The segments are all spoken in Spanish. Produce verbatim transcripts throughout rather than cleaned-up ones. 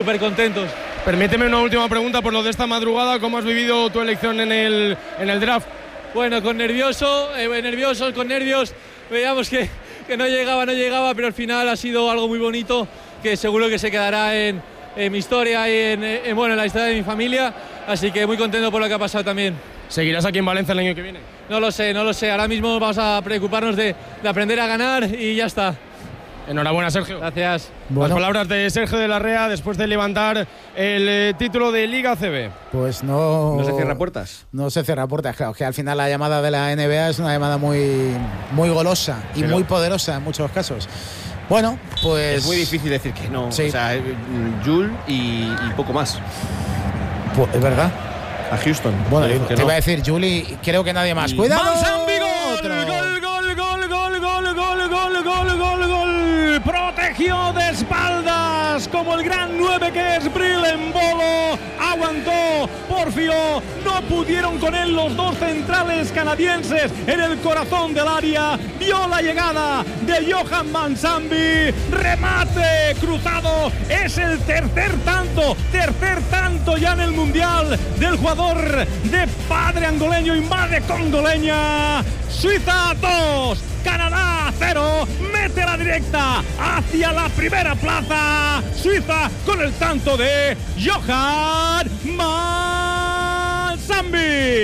súper contentos. Permíteme una última pregunta por lo de esta madrugada. ¿Cómo has vivido tu elección en el, en el draft? Bueno, con nervioso, eh, nervioso, con nervios. Veíamos que, que no llegaba, no llegaba, pero al final ha sido algo muy bonito que seguro que se quedará en, en mi historia y en, en, bueno, en la historia de mi familia. Así que muy contento por lo que ha pasado también. ¿Seguirás aquí en Valencia el año que viene? No lo sé, no lo sé. Ahora mismo vamos a preocuparnos de, de aprender a ganar y ya está. Enhorabuena, Sergio. Gracias. Bueno. Las palabras de Sergio de la Rea después de levantar el eh, título de Liga A C B. Pues no... ¿No se cierra puertas? No se cierra puertas, claro. Que al final la llamada de la N B A es una llamada muy, muy golosa y Pero... muy poderosa en muchos casos. Bueno, pues... Es muy difícil decir que no. Sí. O sea, Jul y, y poco más. Pues, es verdad. A Houston. Bueno, te no. iba a decir Juli, creo que nadie más. Y... ¡Cuidado! ¡Mansambi, gol! ¡Gol, gol, gol, gol, gol, gol, gol, gol, gol, gol! Protegió de espaldas como el gran nueve que es Bril Embolo. Aguantó, porfió. No pudieron con él los dos centrales canadienses en el corazón del área. Vio la llegada de Johan Mansambi. Remate cruzado. Es el tercer tanto, tercer tanto ya en el Mundial del jugador de padre angoleño y madre congoleña. Suiza dos, Canadá cero, mete la directa hacia la primera plaza. Suiza con el tanto de Johan Mansambi.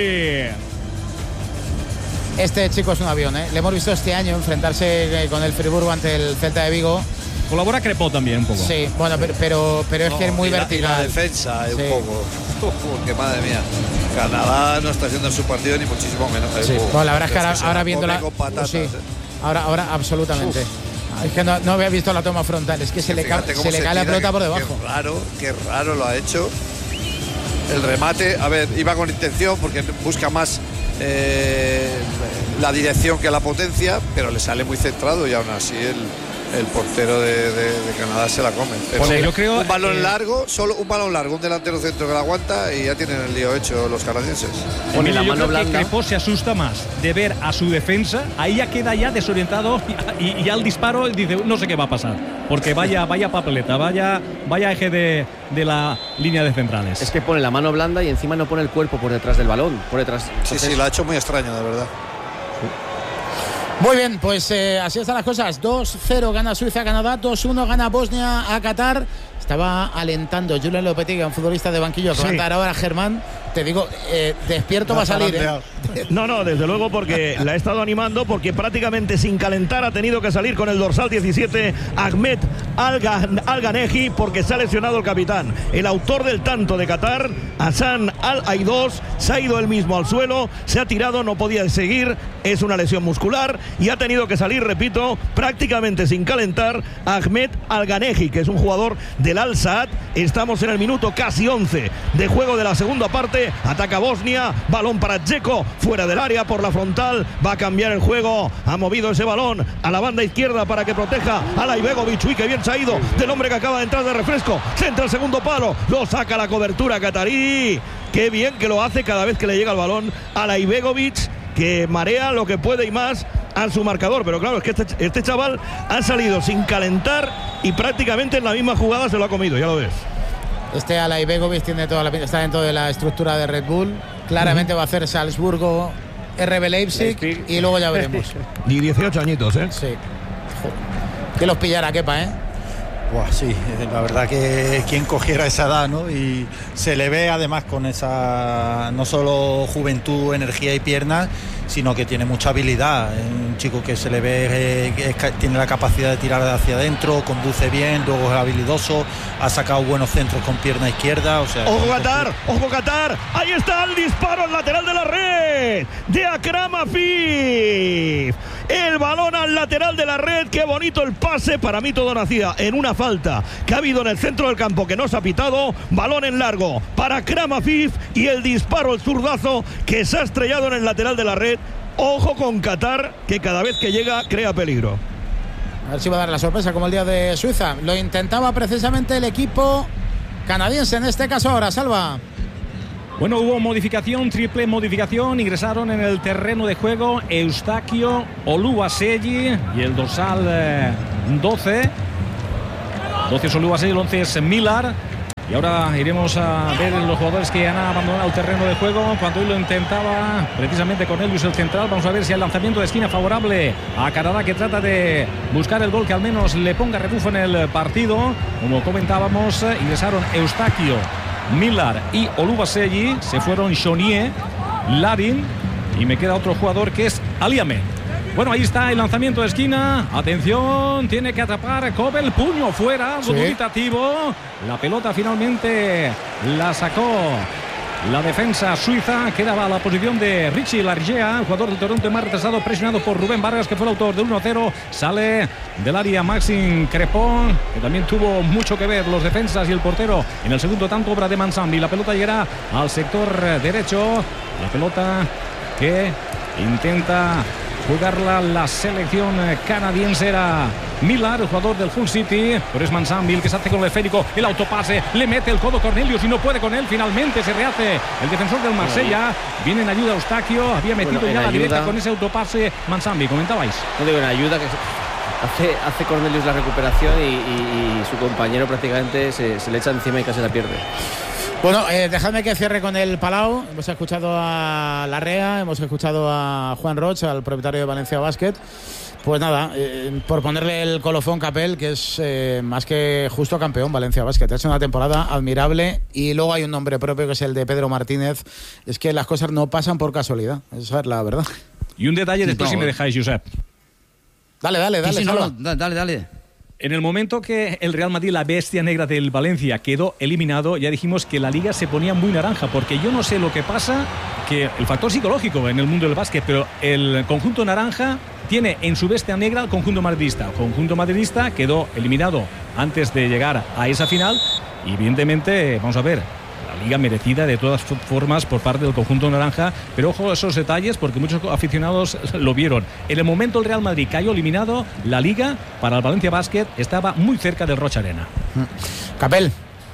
Este chico es un avión, ¿eh? Le hemos visto este año enfrentarse con el Friburgo ante el Celta de Vigo. Colabora Crepó también un poco. Sí, bueno, pero, pero, pero es no, que es muy y la, vertical. Y la defensa sí. un poco. Uf, que madre mía. Canadá no está haciendo su partido ni muchísimo menos. Sí. Uf, bueno, la verdad es que ahora, es que ahora viendo la. Patatas, sí. ¿eh? Ahora, ahora, absolutamente. Uf. Es que no, no había visto la toma frontal. Es que se le, ca se se le cae la pelota que, por debajo. Qué raro, qué raro lo ha hecho. El remate, a ver, iba con intención porque busca más eh, la dirección que la potencia, pero le sale muy centrado y aún así el. El portero de, de, de Canadá se la come. Pero pues yo creo, un balón eh, largo, solo un balón largo, un delantero centro que la aguanta y ya tienen el lío hecho los canadienses. Bueno, la yo mano creo blanda. Que Crepó se asusta más de ver a su defensa, ahí ya queda ya desorientado y, y, y al disparo dice no sé qué va a pasar, porque vaya vaya papeleta, vaya vaya eje de, de la línea de centrales. Es que pone la mano blanda y encima no pone el cuerpo por detrás del balón, por detrás. Entonces, sí, sí, lo ha hecho muy extraño, de verdad. Muy bien, pues eh, así están las cosas. dos cero gana Suiza a Canadá, dos uno gana Bosnia a Qatar. Estaba alentando Julen Lopetegui, un futbolista de banquillo, a plantar sí. ahora Germán. Te digo, eh, despierto no va a salir. ¿eh? No, no, desde luego porque la he estado animando, porque prácticamente sin calentar ha tenido que salir con el dorsal diecisiete Ahmed Al-Ghaneji, porque se ha lesionado el capitán. El autor del tanto de Qatar, Hassan Al-Aidos, se ha ido él mismo al suelo, se ha tirado, no podía seguir, es una lesión muscular y ha tenido que salir, repito, prácticamente sin calentar Ahmed Al-Ghaneji, que es un jugador del Al-Saad. Estamos en el minuto casi once de juego de la segunda parte. Ataca Bosnia, balón para Dzeko, fuera del área por la frontal, va a cambiar el juego, ha movido ese balón a la banda izquierda para que proteja a Laibegovic. Uy, que bien se ha ido del hombre que acaba de entrar de refresco, centra el segundo palo, lo saca la cobertura catarí. Qué bien que lo hace cada vez que le llega el balón a Laibegovic, que marea lo que puede y más a su marcador, pero claro, es que este, este chaval ha salido sin calentar y prácticamente en la misma jugada se lo ha comido, ya lo ves. Este Alaibegovic tiene toda la pinta, está dentro de la estructura de Red Bull. Claramente uh-huh. va a hacer Salzburgo, R B Leipzig, Leipzig y luego ya veremos. Y dieciocho añitos, ¿eh? Sí. Que los pillara Kepa, ¿eh? Buah, sí, la verdad que quien cogiera esa edad, ¿no? Y se le ve además con esa no solo juventud, energía y piernas, sino que tiene mucha habilidad. Es un chico que se le ve eh, que tiene la capacidad de tirar hacia adentro, conduce bien, luego es habilidoso, ha sacado buenos centros con pierna izquierda. O sea, ¡ojo Qatar! ¡Ojo Qatar! Ahí está el disparo al lateral de la red de Akram Afif. El balón al lateral de la red, qué bonito el pase, para mí todo nacía en una falta que ha habido en el centro del campo que no se ha pitado, balón en largo para Akram Afif y el disparo, el zurdazo que se ha estrellado en el lateral de la red. Ojo con Qatar, que cada vez que llega crea peligro. A ver si va a dar la sorpresa como el día de Suiza. Lo intentaba precisamente el equipo canadiense, en este caso ahora, Salva. Bueno, hubo modificación, triple modificación. Ingresaron en el terreno de juego Eustaquio Oluwaseyi y el dorsal eh, doce. doce es Oluwaseyi, el once es Millar. Y ahora iremos a ver los jugadores que han abandonado el terreno de juego. Cuando hoy lo intentaba precisamente Cornelius, el central. Vamos a ver si el lanzamiento de esquina favorable a Canadá, que trata de buscar el gol que al menos le ponga rebufo en el partido. Como comentábamos, ingresaron Eustaquio, Millar y Oluwaseyi. Se fueron Chonier, Larin y me queda otro jugador que es Aliame. Bueno, ahí está el lanzamiento de esquina. Atención, tiene que atrapar Kobel. Puño fuera, sí. Dubitativo. La pelota finalmente la sacó la defensa suiza. Quedaba a la posición de Richie Largea, el jugador del Toronto más retrasado, presionado por Rubén Vargas, que fue el autor del uno cero. Sale del área Maxime Crepon, que también tuvo mucho que ver los defensas y el portero en el segundo tanto, obra de Mansambi. La pelota llegará al sector derecho. La pelota que intenta jugarla la selección canadiense. Era Millar, el jugador del Hull City, pero es Mansambi el que se hace con el esférico, el autopase, le mete el codo Cornelius y no puede con él. Finalmente se rehace el defensor del Marsella. Viene en ayuda Eustaquio, había metido bueno, ya la ayuda directa con ese autopase Mansambi. ¿Comentabais? No digo en ayuda, que hace, hace Cornelius la recuperación y, y, y su compañero prácticamente se, se le echa encima y casi la pierde. Bueno, eh, dejadme que cierre con el Palau. Hemos escuchado a Larrea, hemos escuchado a Juan Roch, al propietario de Valencia Basket. Pues nada, eh, por ponerle el colofón Capel, que es eh, más que justo campeón Valencia Basket. Ha hecho una temporada admirable y luego hay un nombre propio que es el de Pedro Martínez. Es que las cosas no pasan por casualidad, esa es la verdad. Y un detalle después, no, si me dejáis, Josep. Dale, dale, dale. Sí, sí, no, no, dale, dale. En el momento que el Real Madrid, la bestia negra del Valencia, quedó eliminado, ya dijimos que la liga se ponía muy naranja, porque yo no sé lo que pasa, que el factor psicológico en el mundo del básquet, pero el conjunto naranja tiene en su bestia negra al conjunto madridista. El conjunto madridista quedó eliminado antes de llegar a esa final y evidentemente, vamos a ver, la liga merecida de todas formas por parte del conjunto naranja, pero ojo a esos detalles porque muchos aficionados lo vieron. En el momento el Real Madrid cayó eliminado, la liga para el Valencia Basket estaba muy cerca del Rocha Arena. Capel.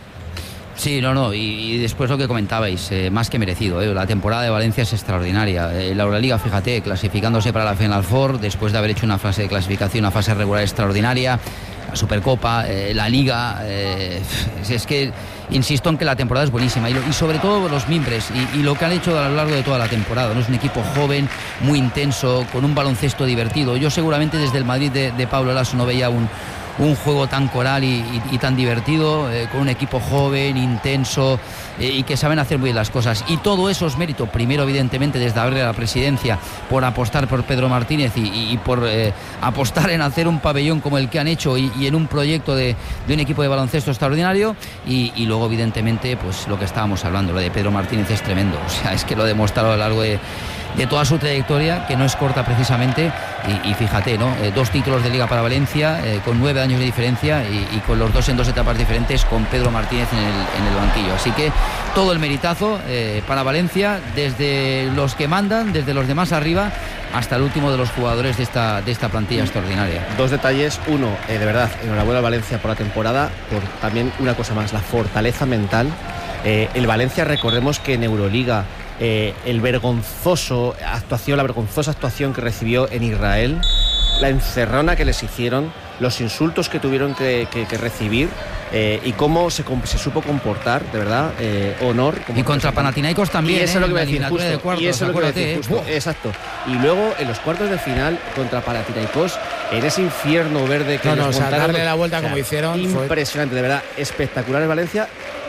Sí, no, no, y, y después lo que comentabais, eh, más que merecido, eh, la temporada de Valencia es extraordinaria. Eh, la Euroliga, fíjate, clasificándose para la Final Four, después de haber hecho una fase de clasificación, una fase regular extraordinaria, la Supercopa, eh, la Liga, eh, es que insisto en que la temporada es buenísima y, lo, y sobre todo los mimbres y, y lo que han hecho a lo largo de toda la temporada, ¿no? Es un equipo joven, muy intenso, con un baloncesto divertido. Yo seguramente desde el Madrid de, de Pablo Lasso no veía un un juego tan coral y, y, y tan divertido, eh, con un equipo joven, intenso eh, y que saben hacer muy bien las cosas. Y todo eso es mérito, primero evidentemente desde darle a la presidencia por apostar por Pedro Martínez y, y, y por eh, apostar en hacer un pabellón como el que han hecho y, y en un proyecto de, de un equipo de baloncesto extraordinario y, y luego evidentemente pues lo que estábamos hablando, lo de Pedro Martínez es tremendo, o sea, es que lo ha demostrado a lo largo de de toda su trayectoria, que no es corta precisamente, y, y fíjate, ¿no? Eh, dos títulos de Liga para Valencia, eh, con nueve años de diferencia y, y con los dos en dos etapas diferentes, con Pedro Martínez en el, en el banquillo. Así que todo el meritazo eh, para Valencia, desde los que mandan, desde los demás arriba, hasta el último de los jugadores de esta, de esta plantilla extraordinaria. Dos detalles. Uno, eh, de verdad, enhorabuena a Valencia por la temporada, por también una cosa más, la fortaleza mental. Eh, el Valencia, recordemos que en Euroliga Eh, el vergonzoso actuación, la vergonzosa actuación que recibió en Israel, la encerrona que les hicieron, los insultos que tuvieron que, que, que recibir eh, y cómo se, se supo comportar, de verdad, eh, honor. Y contra Panathinaikos también. Y eso eh, es lo que voy a decir, justo. De cuartos, y eso es lo que voy a decir, justo. Eh. Exacto. Y luego en los cuartos de final contra Panathinaikos, en ese infierno verde que no, les no, montaron, o sea, darle la vuelta, o sea, como hicieron. Impresionante, fue... de verdad, espectacular el Valencia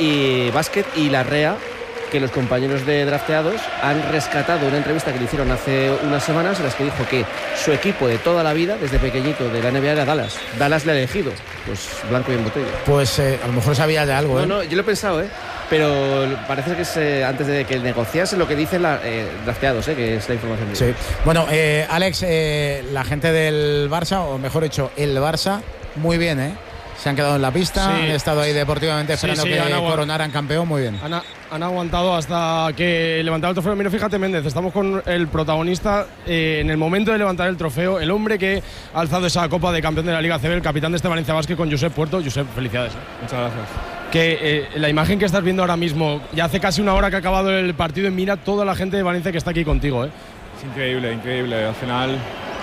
y básquet y Larrea, que los compañeros de drafteados han rescatado una entrevista que le hicieron hace unas semanas en las que dijo que su equipo de toda la vida, desde pequeñito de la N B A, era Dallas. Dallas le ha elegido, pues blanco y en botella. Pues eh, a lo mejor sabía ya algo, ¿eh? No, no, yo lo he pensado, ¿eh? Pero parece que es eh, antes de que negociase lo que dicen los eh, drafteados, ¿eh? Que es la información. Sí. Bueno, eh, Alex, eh, la gente del Barça, o mejor dicho, el Barça, muy bien, ¿eh? Se han quedado en la pista, sí. Han estado ahí deportivamente esperando sí, sí, que coronaran campeón, muy bien. Han, han aguantado hasta que levantara el trofeo. Mira, fíjate, Méndez, estamos con el protagonista eh, en el momento de levantar el trofeo, el hombre que ha alzado esa copa de campeón de la Liga C B, el capitán de este Valencia Basket con Josep Puerto. Josep, felicidades. ¿eh? Muchas gracias. Que eh, la imagen que estás viendo ahora mismo, ya hace casi una hora que ha acabado el partido y mira toda la gente de Valencia que está aquí contigo. ¿eh? Es increíble, increíble. Al final,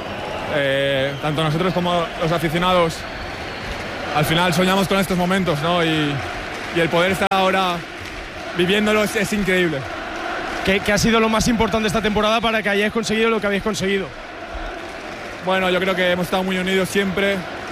eh, tanto nosotros como los aficionados, al final soñamos con estos momentos, ¿no? Y, y y el poder estar ahora viviéndolo es, es increíble. ¿Qué, ¿Qué ha sido lo más importante esta temporada para que hayáis conseguido lo que habéis conseguido? Bueno, yo creo que hemos estado muy unidos siempre,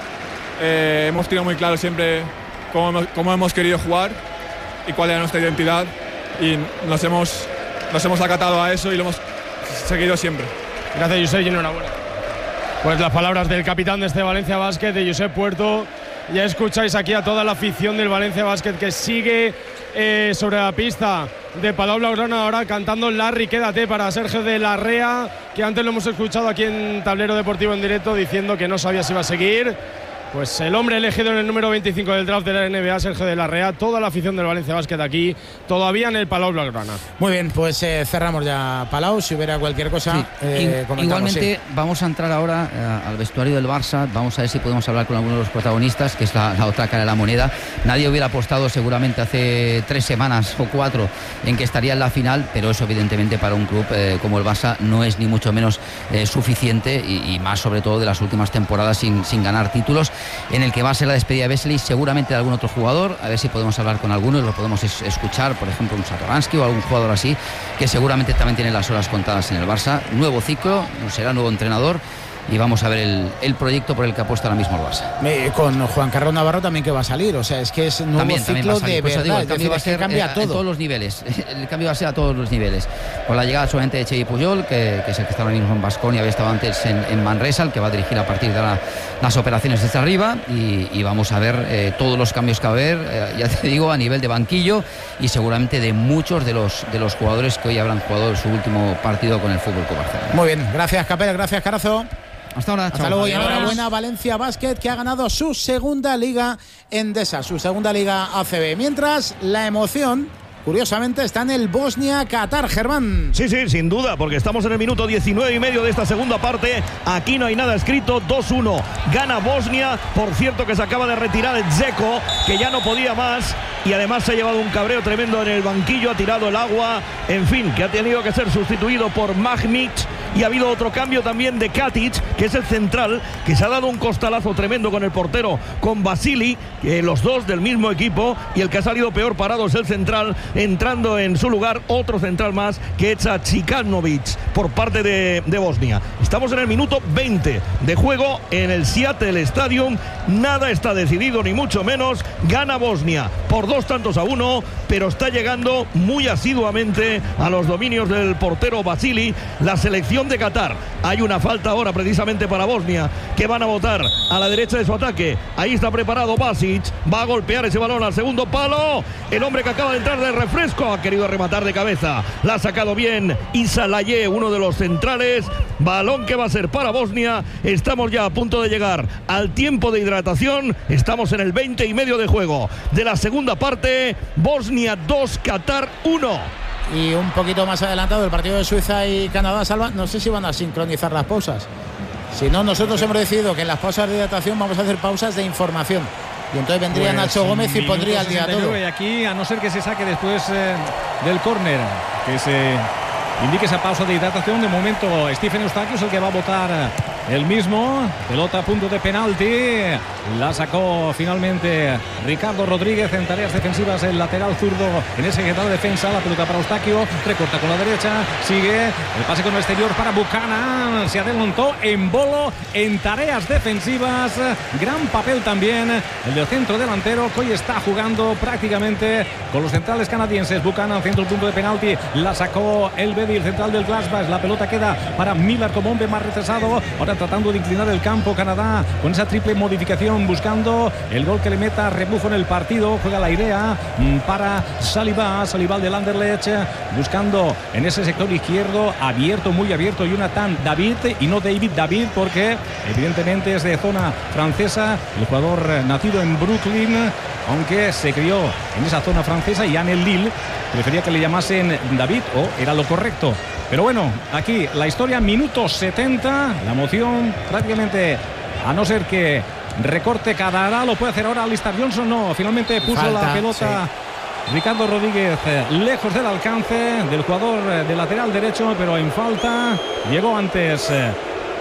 eh, hemos tenido muy claro siempre cómo hemos, cómo hemos querido jugar y cuál era nuestra identidad, y nos hemos, nos hemos acatado a eso y lo hemos seguido siempre. Gracias, Josep, y enhorabuena. Pues las palabras del capitán de este Valencia Basket, de Josep Puerto. Ya escucháis aquí a toda la afición del Valencia Basket que sigue eh, sobre la pista de Palau Blaugrana, ahora cantando Larry, quédate, para Sergio de Larrea, que antes lo hemos escuchado aquí en Tablero Deportivo en directo diciendo que no sabía si iba a seguir. Pues el hombre elegido en el número veinticinco del draft de la N B A, Sergio de Larrea, toda la afición del Valencia Basket aquí, todavía en el Palau Blaugrana. Muy bien, pues eh, cerramos ya Palau, si hubiera cualquier cosa. Sí. Eh, Igualmente sí. Vamos a entrar ahora eh, al vestuario del Barça, vamos a ver si podemos hablar con alguno de los protagonistas, que es la, la otra cara de la moneda. Nadie hubiera apostado seguramente hace tres semanas o cuatro en que estaría en la final, pero eso evidentemente para un club eh, como el Barça no es ni mucho menos eh, suficiente, y, y más sobre todo de las últimas temporadas sin, sin ganar títulos, en el que va a ser la despedida de Vesely, seguramente de algún otro jugador. A ver si podemos hablar con alguno y lo podemos es, escuchar, por ejemplo un Satoransky o algún jugador así, que seguramente también tiene las horas contadas en el Barça. Nuevo ciclo, será nuevo entrenador, y vamos a ver el, el proyecto por el que apuesta ahora mismo el Barça. Eh, con Juan Carlos Navarro también, que va a salir, o sea, es que es nuevo también, ciclo también de pues verdad, digo, el es cambio decir, va a es que ser cambia eh, todo. en todos los niveles. El cambio va a ser a todos los niveles. Con la llegada solamente de Xavi Puyol, que, que es el que está ahora mismo en Baskonia, había estado antes en, en Manresa, el que va a dirigir a partir de la, las operaciones desde arriba, y, y vamos a ver eh, todos los cambios que va a haber, eh, ya te digo, a nivel de banquillo y seguramente de muchos de los, de los jugadores que hoy habrán jugado su último partido con el Fútbol Club Barcelona. Muy bien, gracias Capel, gracias Carazo. Hasta ahora, Hasta chao. luego y enhorabuena Valencia Basket, que ha ganado su segunda liga Endesa, su segunda liga A C B. Mientras la emoción, curiosamente, está en el Bosnia-Qatar, Germán. Sí, sí, sin duda, porque estamos en el minuto diecinueve y medio de esta segunda parte. Aquí no hay nada escrito, dos uno. Gana Bosnia, por cierto que se acaba de retirar el Dzeko, que ya no podía más, y además se ha llevado un cabreo tremendo en el banquillo, ha tirado el agua, en fin, que ha tenido que ser sustituido por Magnic. Y ha habido otro cambio también de Katic, que es el central, que se ha dado un costalazo tremendo con el portero, con Vasili, que los dos del mismo equipo, y el que ha salido peor parado es el central, entrando en su lugar otro central más, que es Chikanovic, por parte de, de Bosnia. Estamos en el minuto veinte de juego en el Seattle Stadium, nada está decidido ni mucho menos, gana Bosnia por dos tantos a uno, pero está llegando muy asiduamente a los dominios del portero Vasili, la selección de Qatar. Hay una falta ahora precisamente para Bosnia, que van a botar a la derecha de su ataque. Ahí está preparado Basic, va a golpear ese balón al segundo palo. El hombre que acaba de entrar de refresco ha querido rematar de cabeza, la ha sacado bien Isa Laye, uno de los centrales. Balón que va a ser para Bosnia. Estamos ya a punto de llegar al tiempo de hidratación. Estamos en el veinte y medio de juego de la segunda parte. Bosnia dos, Qatar uno. Y un poquito más adelantado el partido de Suiza y Canadá, Salva. No sé si van a sincronizar las pausas. Si no, nosotros hemos decidido que en las pausas de hidratación vamos a hacer pausas de información. Y entonces vendría pues Nacho Gómez y pondría al día todo. Y aquí, a no ser que se saque después eh, del córner, que se indique esa pausa de hidratación, de momento Stephen Eustaquio es el que va a votar el mismo. Pelota a punto de penalti, la sacó finalmente Ricardo Rodríguez en tareas defensivas, el lateral zurdo en ese que da la defensa. La pelota para Eustaquio, recorta con la derecha, sigue el pase con el exterior para Buchanan, se adelantó en Bolo en tareas defensivas. Gran papel también el del centro delantero, que hoy está jugando prácticamente con los centrales canadienses. Buchanan, centro del punto de penalti, la sacó el Bedi, el central del Glasgow. La pelota queda para Miller como hombre más retrasado, ahora tratando de inclinar el campo Canadá con esa triple modificación, buscando el gol que le meta rebufo en el partido. Juega la idea para Saliba, Saliba del Anderlecht, buscando en ese sector izquierdo, abierto, muy abierto, Jonathan David, y no David David, porque evidentemente es de zona francesa, el jugador nacido en Brooklyn, aunque se crió en esa zona francesa, y en el Lille prefería que le llamasen David, o era lo correcto. Pero bueno, aquí la historia, minuto setenta, la emoción prácticamente, a no ser que recorte Canadá, lo puede hacer ahora Alistair Johnson, no, finalmente puso Falta, la pelota sí. Ricardo Rodríguez lejos del alcance del jugador de lateral derecho, pero en falta llegó antes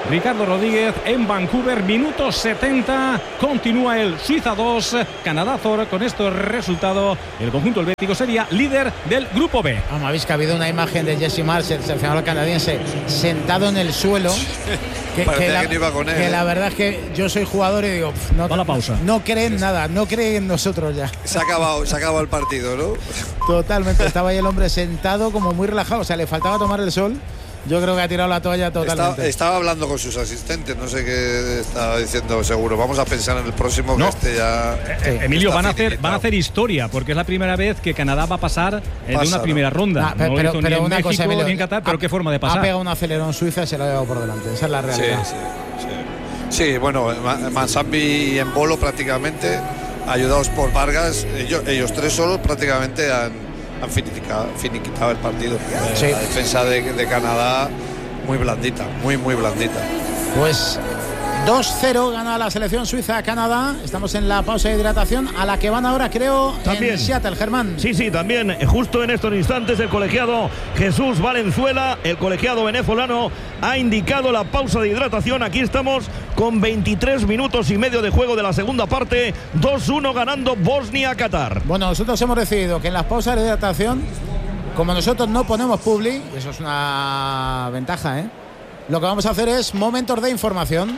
Ricardo Rodríguez en Vancouver, minuto setenta, continúa el Suiza dos, Canadá cero. Con este resultado, el conjunto helvético sería líder del grupo B. Vamos, habéis que ha habido una imagen de Jesse Marsh, el seleccionador canadiense, sentado en el suelo. Que, que, la, que, iba con él, que la verdad es que yo soy jugador y digo, pff, no, va la pausa. No creen nada, no creen en nosotros ya. Se ha acabado, se ha acabado el partido, ¿no? Totalmente, estaba ahí el hombre sentado como muy relajado, o sea, le faltaba tomar el sol. Yo creo que ha tirado la toalla totalmente. Estaba, estaba hablando con sus asistentes, no sé qué estaba diciendo seguro. Vamos a pensar en el próximo, no. que este ya... Eh, Emilio, van a, hacer, van a hacer historia, porque es la primera vez que Canadá va a pasar eh, de una primera ronda. Nah, pero no pero, hizo pero ni en una México, cosa, Emilio, ni en Qatar, pero ha, qué forma de pasar. Ha pegado un acelerón Suiza y se lo ha llevado por delante. Esa es la realidad. Sí, sí, sí. Sí, bueno, Mansambi y Embolo prácticamente, ayudados por Vargas, ellos, ellos tres solos prácticamente han, han finiquitado, finiquitado el partido. Sí. La defensa de, de Canadá muy blandita, muy, muy blandita. Pues dos cero gana la selección suiza a Canadá. Estamos en la pausa de hidratación a la que van ahora, creo, también en Seattle, Germán. Sí, sí, también justo en estos instantes el colegiado Jesús Valenzuela, el colegiado venezolano, ha indicado la pausa de hidratación. Aquí estamos con veintitrés minutos y medio de juego de la segunda parte. dos uno ganando Bosnia-Qatar. Bueno, nosotros hemos decidido que en las pausas de hidratación, como nosotros no ponemos publi, eso es una ventaja, ¿eh? Lo que vamos a hacer es momentos de información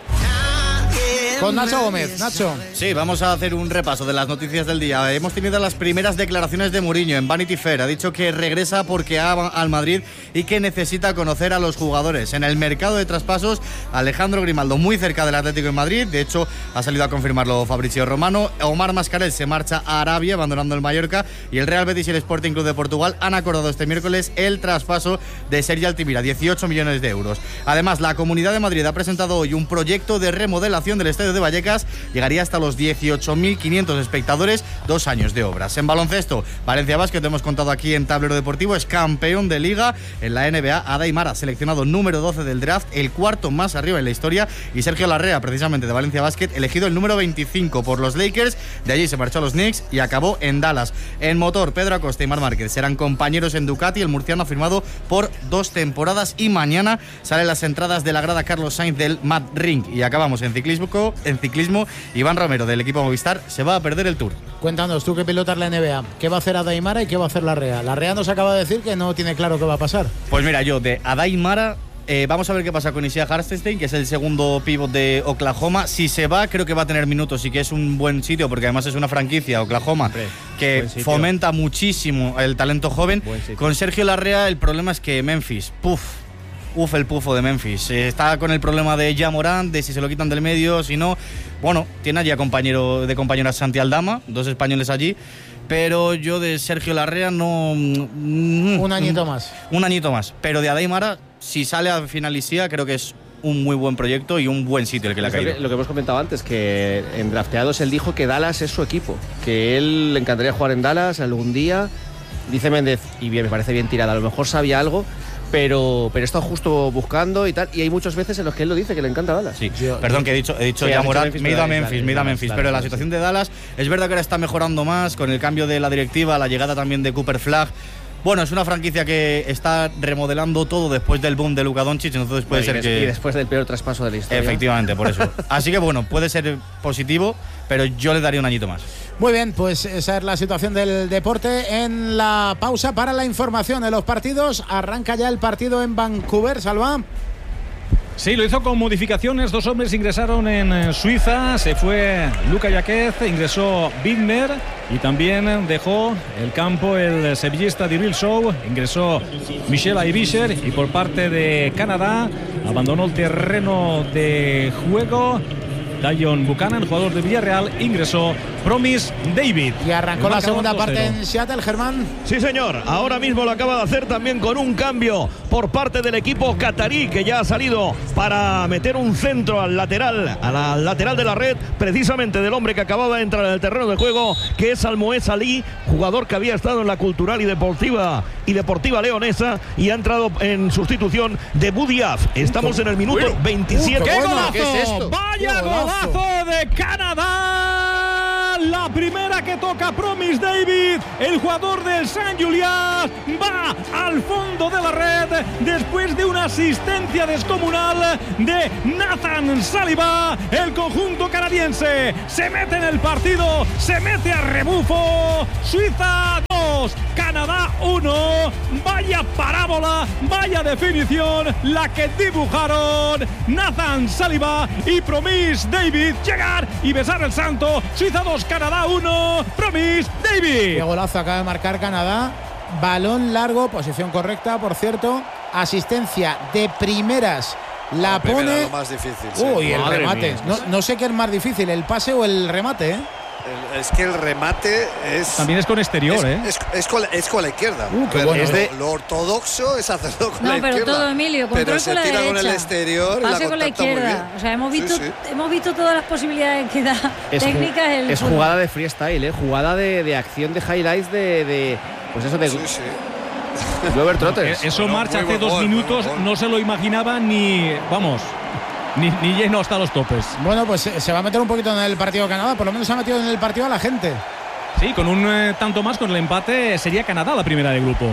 con Nacho Gómez. Nacho. Sí, vamos a hacer un repaso de las noticias del día. Hemos tenido las primeras declaraciones de Mourinho en Vanity Fair. Ha dicho que regresa porque ama al Madrid y que necesita conocer a los jugadores. En el mercado de traspasos, Alejandro Grimaldo muy cerca del Atlético de Madrid. De hecho, ha salido a confirmarlo Fabrizio Romano. Omar Mascarell se marcha a Arabia, abandonando el Mallorca. Y el Real Betis y el Sporting Club de Portugal han acordado este miércoles el traspaso de Sergi Altimira, dieciocho millones de euros. Además, la Comunidad de Madrid ha presentado hoy un proyecto de remodelación del estadio de Vallecas. Llegaría hasta los dieciocho mil quinientos espectadores, dos años de obras. En baloncesto, Valencia Basket, hemos contado aquí en Tablero Deportivo, es campeón de liga. En la N B A, Ada Aimara, seleccionado número doce del draft, el cuarto más arriba en la historia, y Sergio Larrea, precisamente de Valencia Basket, elegido el número veinticinco por los Lakers. De allí se marchó a los Knicks y acabó en Dallas. En motor, Pedro Acosta y Marc Márquez serán compañeros en Ducati. El murciano ha firmado por dos temporadas y mañana salen las entradas de la grada Carlos Sainz del Mad Ring. Y acabamos en ciclismo, en ciclismo Iván Romero del equipo Movistar se va a perder el Tour. Cuéntanos, tú que pilotas la N B A, ¿qué va a hacer Ada Aimara y qué va a hacer Larrea? Larrea nos acaba de decir que no tiene claro qué va a pasar. Pues mira, yo de Ada Aimara Eh, vamos a ver qué pasa con Isaiah Hartenstein, que es el segundo pívot de Oklahoma. Si se va, creo que va a tener minutos y que es un buen sitio, porque además es una franquicia, Oklahoma, Hombre, que fomenta muchísimo el talento joven. Con Sergio Larrea el problema es que Memphis, puff, Uf, el pufo de Memphis. Eh, está con el problema de Ja Morant, de si se lo quitan del medio, si no. Bueno, tiene allí a compañero de compañera Santi Aldama, dos españoles allí. Pero yo de Sergio Larrea no... Un añito más. Un añito más. Pero de Ada Aimara, si sale a finalisía, creo que es un muy buen proyecto y un buen sitio el que le ha caído. Lo que, lo que hemos comentado antes, que en drafteados él dijo que Dallas es su equipo, que él le encantaría jugar en Dallas algún día. Dice Méndez, y bien, me parece bien tirada, a lo mejor sabía algo, pero pero está justo buscando y tal, y hay muchas veces en los que él lo dice, que le encanta Dallas. Sí, yo, perdón, que he dicho, he dicho sí, ya Morant, me he ido a Memphis, me he ido a Memphis, pero la situación de Dallas, es verdad que ahora está mejorando más con el cambio de la directiva, la llegada también de Cooper Flagg. Bueno, es una franquicia que está remodelando todo después del boom de Luka Doncic, entonces puede bueno, ser que... Y después del peor traspaso de la historia. Efectivamente, por eso. Así que bueno, puede ser positivo, pero yo le daría un añito más. Muy bien, pues esa es la situación del deporte. En la pausa para la información de los partidos, arranca ya el partido en Vancouver, Salva. Sí, lo hizo con modificaciones. Dos hombres ingresaron en Suiza. Se fue Luka Jaquez, ingresó Bigner y también dejó el campo el sevillista Diril Show. Ingresó Michel Aibisher y por parte de Canadá abandonó el terreno de juego Dion Buchanan, jugador de Villarreal, ingresó Promise David. Y arrancó la segunda parte en Seattle, Germán. Sí, señor. Ahora mismo lo acaba de hacer también con un cambio por parte del equipo catarí, que ya ha salido para meter un centro al lateral, a la lateral de la red, precisamente del hombre que acababa de entrar en el terreno de juego, que es Almoez Ali, jugador que había estado en la Cultural y Deportiva y Deportiva Leonesa y ha entrado en sustitución de Budiaf. Estamos en el minuto veintisiete. ¡Qué golazo! ¿Qué es esto? ¡Vaya golazo de Canadá! Canadá, la primera que toca Promise David, el jugador del San Julián, va al fondo de la red después de una asistencia descomunal de Nathan Saliba. El conjunto canadiense se mete en el partido, se mete a rebufo. Suiza dos, Canadá uno. Vaya parábola, vaya definición la que dibujaron Nathan Saliba y Promise David. Llegar y besar el santo. Suiza dos, Canadá uno. Promise David. Qué golazo acaba de marcar Canadá. Balón largo, posición correcta, por cierto. Asistencia de primeras. La, la primera, pone. Lo más difícil. Sí. Uy, el Madre remate. mía. No, no sé qué es más difícil, el pase o el remate, ¿eh? El, es que el remate es. También es con exterior, es, ¿eh? Es, es, con, es con la izquierda. Uh, qué bueno. Es de... lo, lo ortodoxo es hacerlo con no, la izquierda. No, pero todo, Emilio, control pero se con la tira derecha. con el exterior. Pase y la con la izquierda. O sea, hemos visto, sí, sí. hemos visto todas las posibilidades que da es técnicas. Ju el es jugada de freestyle, ¿eh? Jugada de, de acción de highlights de. de pues eso de. Sí, sí. Glover Trotters. Eso bueno, marcha hace dos gol, minutos, gol. No se lo imaginaba ni. Vamos. Ni, ni lleno hasta los topes. Bueno, pues se va a meter un poquito en el partido de Canadá. Por lo menos se ha metido en el partido a la gente. Sí, con un eh, tanto más, con el empate, sería Canadá la primera del grupo.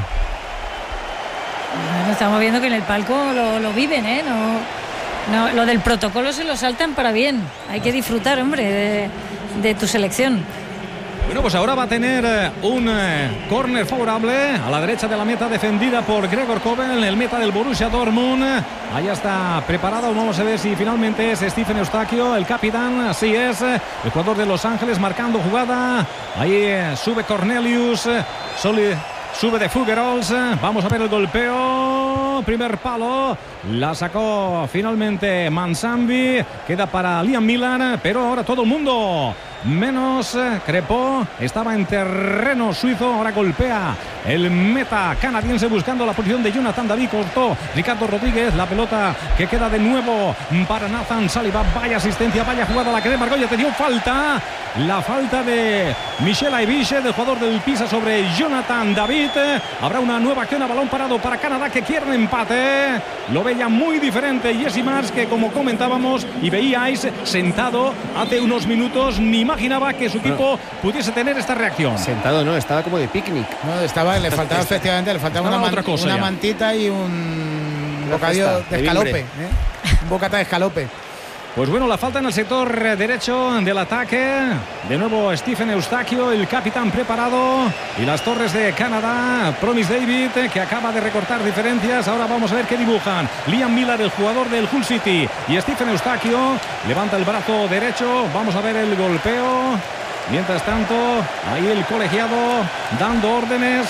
Bueno, estamos viendo que en el palco lo, lo viven, ¿eh? No, no, lo del protocolo se lo saltan para bien. Hay que disfrutar, hombre, de, de tu selección. Bueno, pues ahora va a tener un eh, córner favorable a la derecha de la meta, defendida por Gregor Kobel, el meta del Borussia Dortmund. Ahí está preparado, vamos a ver si finalmente es Stephen Eustaquio, el capitán. Así es, el jugador de Los Ángeles marcando jugada. Ahí eh, sube Cornelius, Soli, sube de Fuggerols. Vamos a ver el golpeo. Primer palo, la sacó finalmente Mansambi. Queda para Liam Miller, pero ahora todo el mundo menos Crepó, estaba en terreno suizo, ahora golpea el meta canadiense buscando la posición de Jonathan David, cortó Ricardo Rodríguez, la pelota que queda de nuevo para Nathan Saliba. Vaya asistencia, vaya jugada la que de Margolla, te dio falta, la falta de Michel Aibiche, del jugador del Pisa sobre Jonathan David. Habrá una nueva acción a balón parado para Canadá, que quiere un empate, lo veía muy diferente Jesse Marsh, que como comentábamos y veíais sentado hace unos minutos, ni más imaginaba que su equipo pudiese tener esta reacción. Sentado no, estaba como de picnic. No, estaba, le faltaba efectivamente, le faltaba una, man, otra cosa una ya. mantita y un bocadillo de escalope. ¿eh? Un bocata de escalope. Pues bueno, la falta en el sector derecho del ataque. De nuevo Stephen Eustaquio, el capitán preparado. Y las torres de Canadá. Promise David, que acaba de recortar diferencias. Ahora vamos a ver qué dibujan. Liam Miller, el jugador del Hull City. Y Stephen Eustaquio levanta el brazo derecho. Vamos a ver el golpeo. Mientras tanto, ahí el colegiado dando órdenes.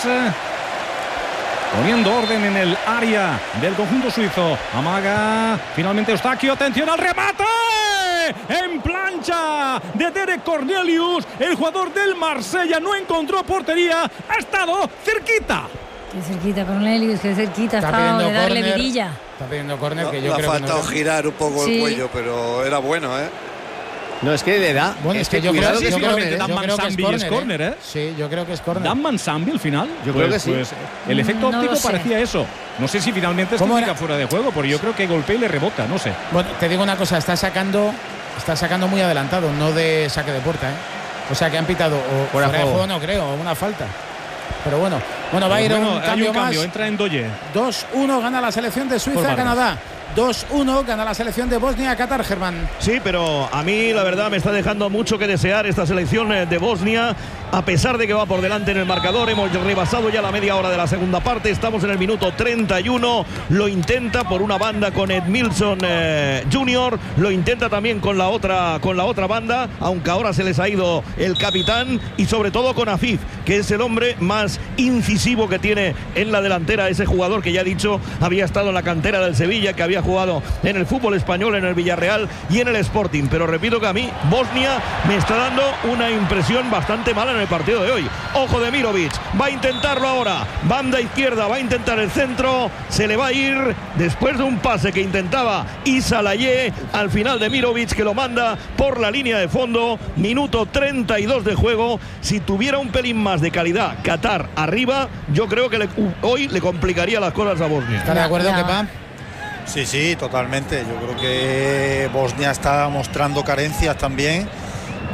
Poniendo orden en el área del conjunto suizo. Amaga finalmente Eustaquio. Atención al remate. En plancha de Derek Cornelius. El jugador del Marsella no encontró portería. Ha estado cerquita. Qué cerquita, Cornelius. Qué cerquita ha estado de darle corner, vidilla. Está pidiendo córner, no, que yo le creo ha faltado que no girar un poco sí. el cuello, pero era bueno, ¿eh? No, es que le da. Bueno, es, es que, que yo creo, sí, yo creo que que Dan Mansambi es córner, ¿eh? Sí, yo creo que es córner. Dan Mansambi al final. Yo pues, creo que sí. Pues, el efecto no óptico sé. parecía eso. No sé si finalmente es técnica fuera de juego, pero yo creo que golpea y le rebota, no sé. Bueno, te digo una cosa, está sacando, está sacando muy adelantado, no de saque de puerta, ¿eh? O sea que han pitado o fuera, fuera de juego, no creo, o una falta. Pero bueno, bueno, va a ir bueno, un cambio, un cambio más. Entra en Doye. dos uno gana la selección de Suiza, Canadá. dos uno gana la selección de Bosnia, Qatar, Germán. Sí, pero a mí la verdad me está dejando mucho que desear esta selección de Bosnia, a pesar de que va por delante en el marcador. Hemos rebasado ya la media hora de la segunda parte, estamos en el minuto treinta y uno. Lo intenta por una banda con Edmilson eh, junior, lo intenta también con la otra con la otra banda, aunque ahora se les ha ido el capitán, y sobre todo con Afif, que es el hombre más incisivo que tiene en la delantera, ese jugador que ya he dicho había estado en la cantera del Sevilla, que había jugado en el fútbol español, en el Villarreal y en el Sporting. Pero repito que a mí Bosnia me está dando una impresión bastante mala en el partido de hoy. Ojo de Mirovic, va a intentarlo ahora, banda izquierda, va a intentar el centro, se le va a ir después de un pase que intentaba Issa Laye al final de Mirovic, que lo manda por la línea de fondo. Minuto treinta y dos de juego. Si tuviera un pelín más de calidad Qatar arriba, yo creo que le, hoy le complicaría las cosas a Bosnia. ¿Está de acuerdo, no. Kepa? Sí, sí, totalmente. Yo creo que Bosnia está mostrando carencias también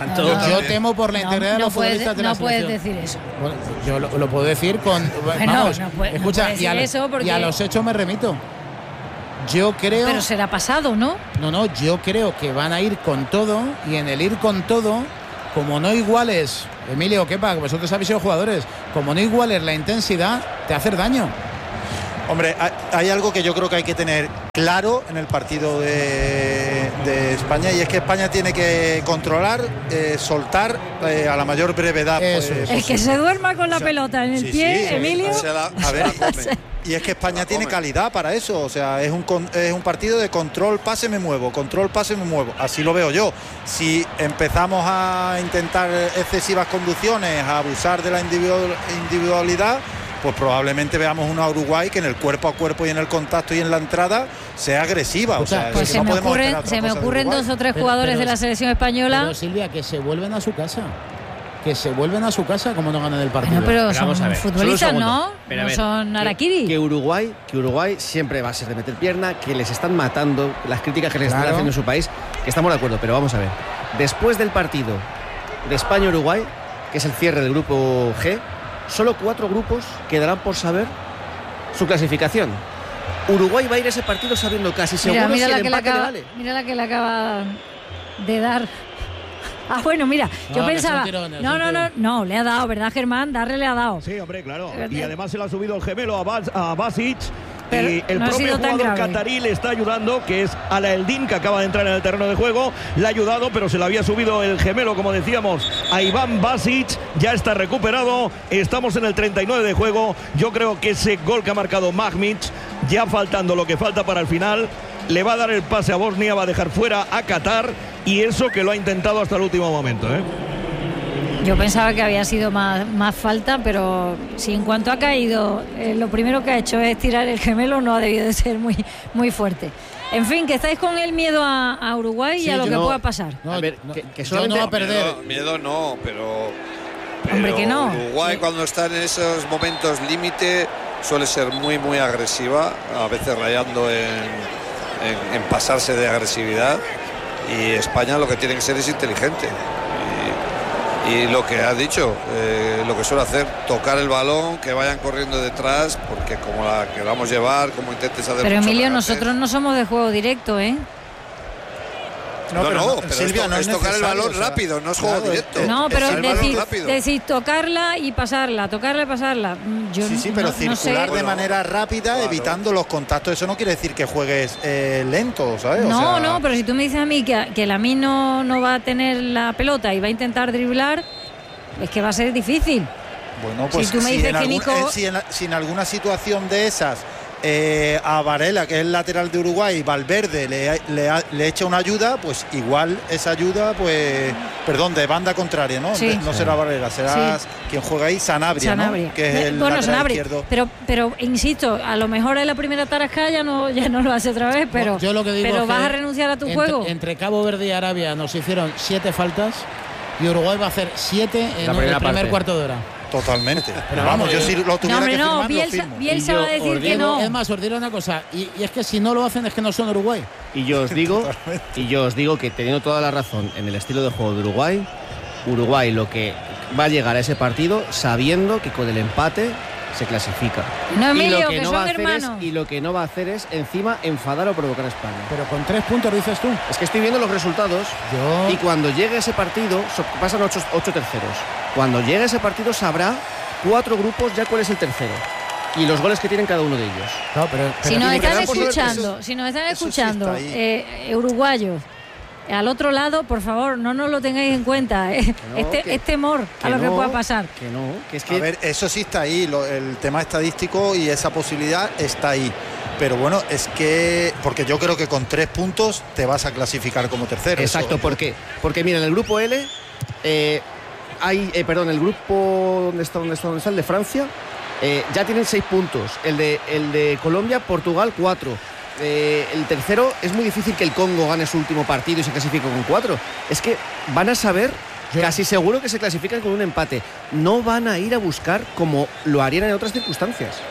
tanto, yo, yo temo por la integridad no, no de los puedes, futbolistas de la no selección. No puedes decir eso. Bueno, yo lo, lo puedo decir con... Bueno, vamos, no puede, escucha, no puedes y, a, decir eso porque... y a los hechos me remito. Yo creo... Pero será pasado, ¿no? No, no, yo creo que van a ir con todo, y en el ir con todo, como no iguales, Emilio, Kepa, vosotros habéis sido jugadores, como no iguales la intensidad, te hace daño. Hombre, hay algo que yo creo que hay que tener claro en el partido de, de España, y es que España tiene que controlar, eh, soltar eh, a la mayor brevedad. Eso, pues, el que se duerma con la o sea, pelota en el sí, pie, sí, Emilio. Se la, a ver, y es que España tiene calidad para eso, o sea, es un, es un partido de control, pase, me muevo, control, pase, me muevo. Así lo veo yo. Si empezamos a intentar excesivas conducciones, a abusar de la individualidad, pues probablemente veamos una Uruguay que en el cuerpo a cuerpo y en el contacto y en la entrada sea agresiva. O sea, pues es que se, no me, podemos ocurren, se me ocurren dos o tres jugadores pero, pero, de la selección española. Pero Silvia, que se vuelven a su casa. Que se vuelven a su casa como no ganan el partido. Bueno, pero, pero son futbolistas, ¿no? Pero no ver, son Araquiri. Que, que Uruguay, que Uruguay siempre va a ser de meter pierna, que les están matando, las críticas que les claro. están haciendo en su país, que estamos de acuerdo, pero vamos a ver. Después del partido de España-Uruguay, que es el cierre del grupo G, solo cuatro grupos quedarán por saber su clasificación. Uruguay va a ir a ese partido sabiendo casi seguro mira, mira si la el que empate le acaba, le vale. Mira la que le acaba de dar. Ah, bueno, mira, no, yo pensaba... Tirón, no, no, no, no, le ha dado, ¿verdad, Germán? Darle le ha dado. Sí, hombre, claro. Y además se le ha subido el gemelo a, Bas, a Basic. Pero y el no propio jugador catarí le está ayudando, que es Alaeldin, que acaba de entrar en el terreno de juego. Le ha ayudado, pero se le había subido el gemelo, como decíamos, a Iván Basic. Ya está recuperado. Estamos en el treinta y nueve de juego. Yo creo que ese gol que ha marcado Mahmic, ya faltando lo que falta para el final, le va a dar el pase a Bosnia, va a dejar fuera a Qatar, y eso que lo ha intentado hasta el último momento, ¿eh? Yo pensaba que había sido más, más falta, pero si en cuanto ha caído, eh, lo primero que ha hecho es tirar el gemelo, no ha debido de ser muy, muy fuerte. En fin, que estáis con el miedo a, a Uruguay sí, y a lo que no, pueda pasar. No, a ver, que, que no va a perder. Miedo, miedo no, pero, pero Hombre, que no. Uruguay, sí, cuando está en esos momentos límite, suele ser muy, muy agresiva, a veces rayando en, en, en pasarse de agresividad. Y España lo que tiene que ser es inteligente. Y, y lo que has dicho, eh, lo que suele hacer, tocar el balón, que vayan corriendo detrás, porque como la queramos llevar, como intentes hacer. Pero Emilio, nosotros no somos de juego directo, ¿eh? No, no, pero, no, pero Silvia, es, no es, es tocar el balón, o sea, rápido, no es juego claro, directo. No, pero es decir, decir tocarla y pasarla, tocarla y pasarla. Yo sí, sí, pero no, circular no de manera rápida, claro, evitando los contactos. Eso no quiere decir que juegues eh, lento, ¿sabes? No, o sea, no, pero si tú me dices a mí que, que la mí no, no va a tener la pelota y va a intentar driblar, es que va a ser difícil. Bueno, pues si tú me si, dices en que algún, Nico... eh, si, en, si en alguna situación de esas Eh, a Varela, que es el lateral de Uruguay, Valverde le, le, le echa una ayuda, pues igual esa ayuda, pues, perdón, de banda contraria, ¿no? Sí. No será Varela, será sí. quien juega ahí, Sanabria, Sanabria, ¿no? Que es el bueno, lateral Sanabria, izquierdo. Pero, pero insisto, a lo mejor en la primera tarasca ya no, ya no lo hace otra vez, pero, yo lo que digo pero es vas que a renunciar a tu entre, juego. Entre Cabo Verde y Arabia nos hicieron siete faltas y Uruguay va a hacer siete en el primer parte. cuarto de hora. Totalmente. Pero vamos, yo si lo tuviera no, hombre, que no, firmar, Bielsa, lo firmo. Bielsa va a decir digo, que no. Es más, os diré una cosa, y, y es que si no lo hacen es que no son Uruguay. Y yo os digo, y yo os digo que teniendo toda la razón en el estilo de juego de Uruguay, Uruguay lo que va a llegar a ese partido sabiendo que con el empate se clasifica. No, Emilio, y lo que, que no son va a hacer es, hermanos. y lo que no va a hacer es encima enfadar o provocar a España. Pero con tres puntos dices tú. Es que estoy viendo los resultados yo... y cuando llegue ese partido pasan ocho, ocho terceros. Cuando llegue ese partido sabrá cuatro grupos ya cuál es el tercero y los goles que tienen cada uno de ellos. No, pero, pero si nos están por escuchando, eso, si nos están escuchando sí eh, uruguayos al otro lado, por favor, no nos lo tengáis en cuenta. Eh. No, este que, es temor a lo no, que pueda pasar. Que no, que es que... A ver, eso sí está ahí, lo, el tema estadístico y esa posibilidad está ahí. Pero bueno, es que porque yo creo que con tres puntos te vas a clasificar como tercero. Exacto, eso, porque porque mira, en el grupo L eh, hay, eh, perdón, el grupo ¿dónde está? ¿Dónde está? ¿Dónde está? El de Francia eh, ya tienen seis puntos. El de el de Colombia, Portugal cuatro. Eh, el tercero es muy difícil que el Congo gane su último partido y se clasifique con cuatro. Es que van a saber. Casi seguro que se clasifican con un empate. No van a ir a buscar como lo harían en otras circunstancias.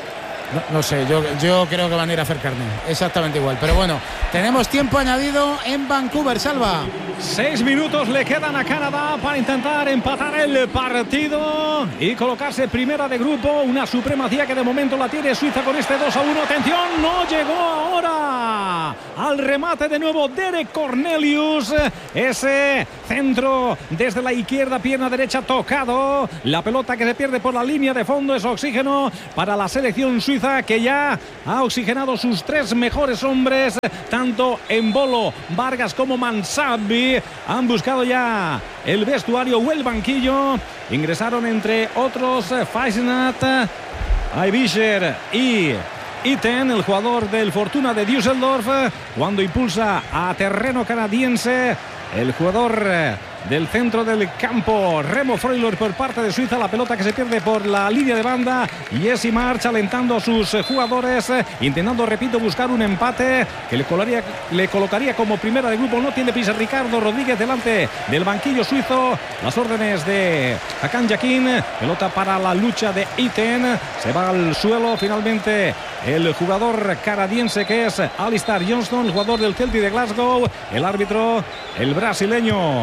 No, no sé, yo, yo creo que van a ir a hacer carne, exactamente igual. Pero bueno, tenemos tiempo añadido en Vancouver, Salva. Seis minutos le quedan a Canadá para intentar empatar el partido y colocarse primera de grupo. Una supremacía que de momento la tiene Suiza con este dos a uno. Atención, no llegó ahora al remate de nuevo Derek Cornelius. Ese centro desde la izquierda, pierna derecha tocado. La pelota que se pierde por la línea de fondo es oxígeno para la selección suiza, que ya ha oxigenado sus tres mejores hombres, tanto Embolo, Vargas como Mansabi. Han buscado ya el vestuario o el banquillo. Ingresaron entre otros Faisnat, Aibischer y Itten, el jugador del Fortuna de Düsseldorf, cuando impulsa a terreno canadiense el jugador del centro del campo, Remo Freuler, por parte de Suiza. La pelota que se pierde por la línea de banda. Jesse March alentando a sus jugadores, intentando, repito, buscar un empate que le colocaría, le colocaría como primera de grupo. No tiene prisa Ricardo Rodríguez delante del banquillo suizo. Las órdenes de Hakan Yakin. Pelota para la lucha de Itten. Se va al suelo finalmente el jugador canadiense, que es Alistair Johnston, el jugador del Celtic de Glasgow. El árbitro, el brasileño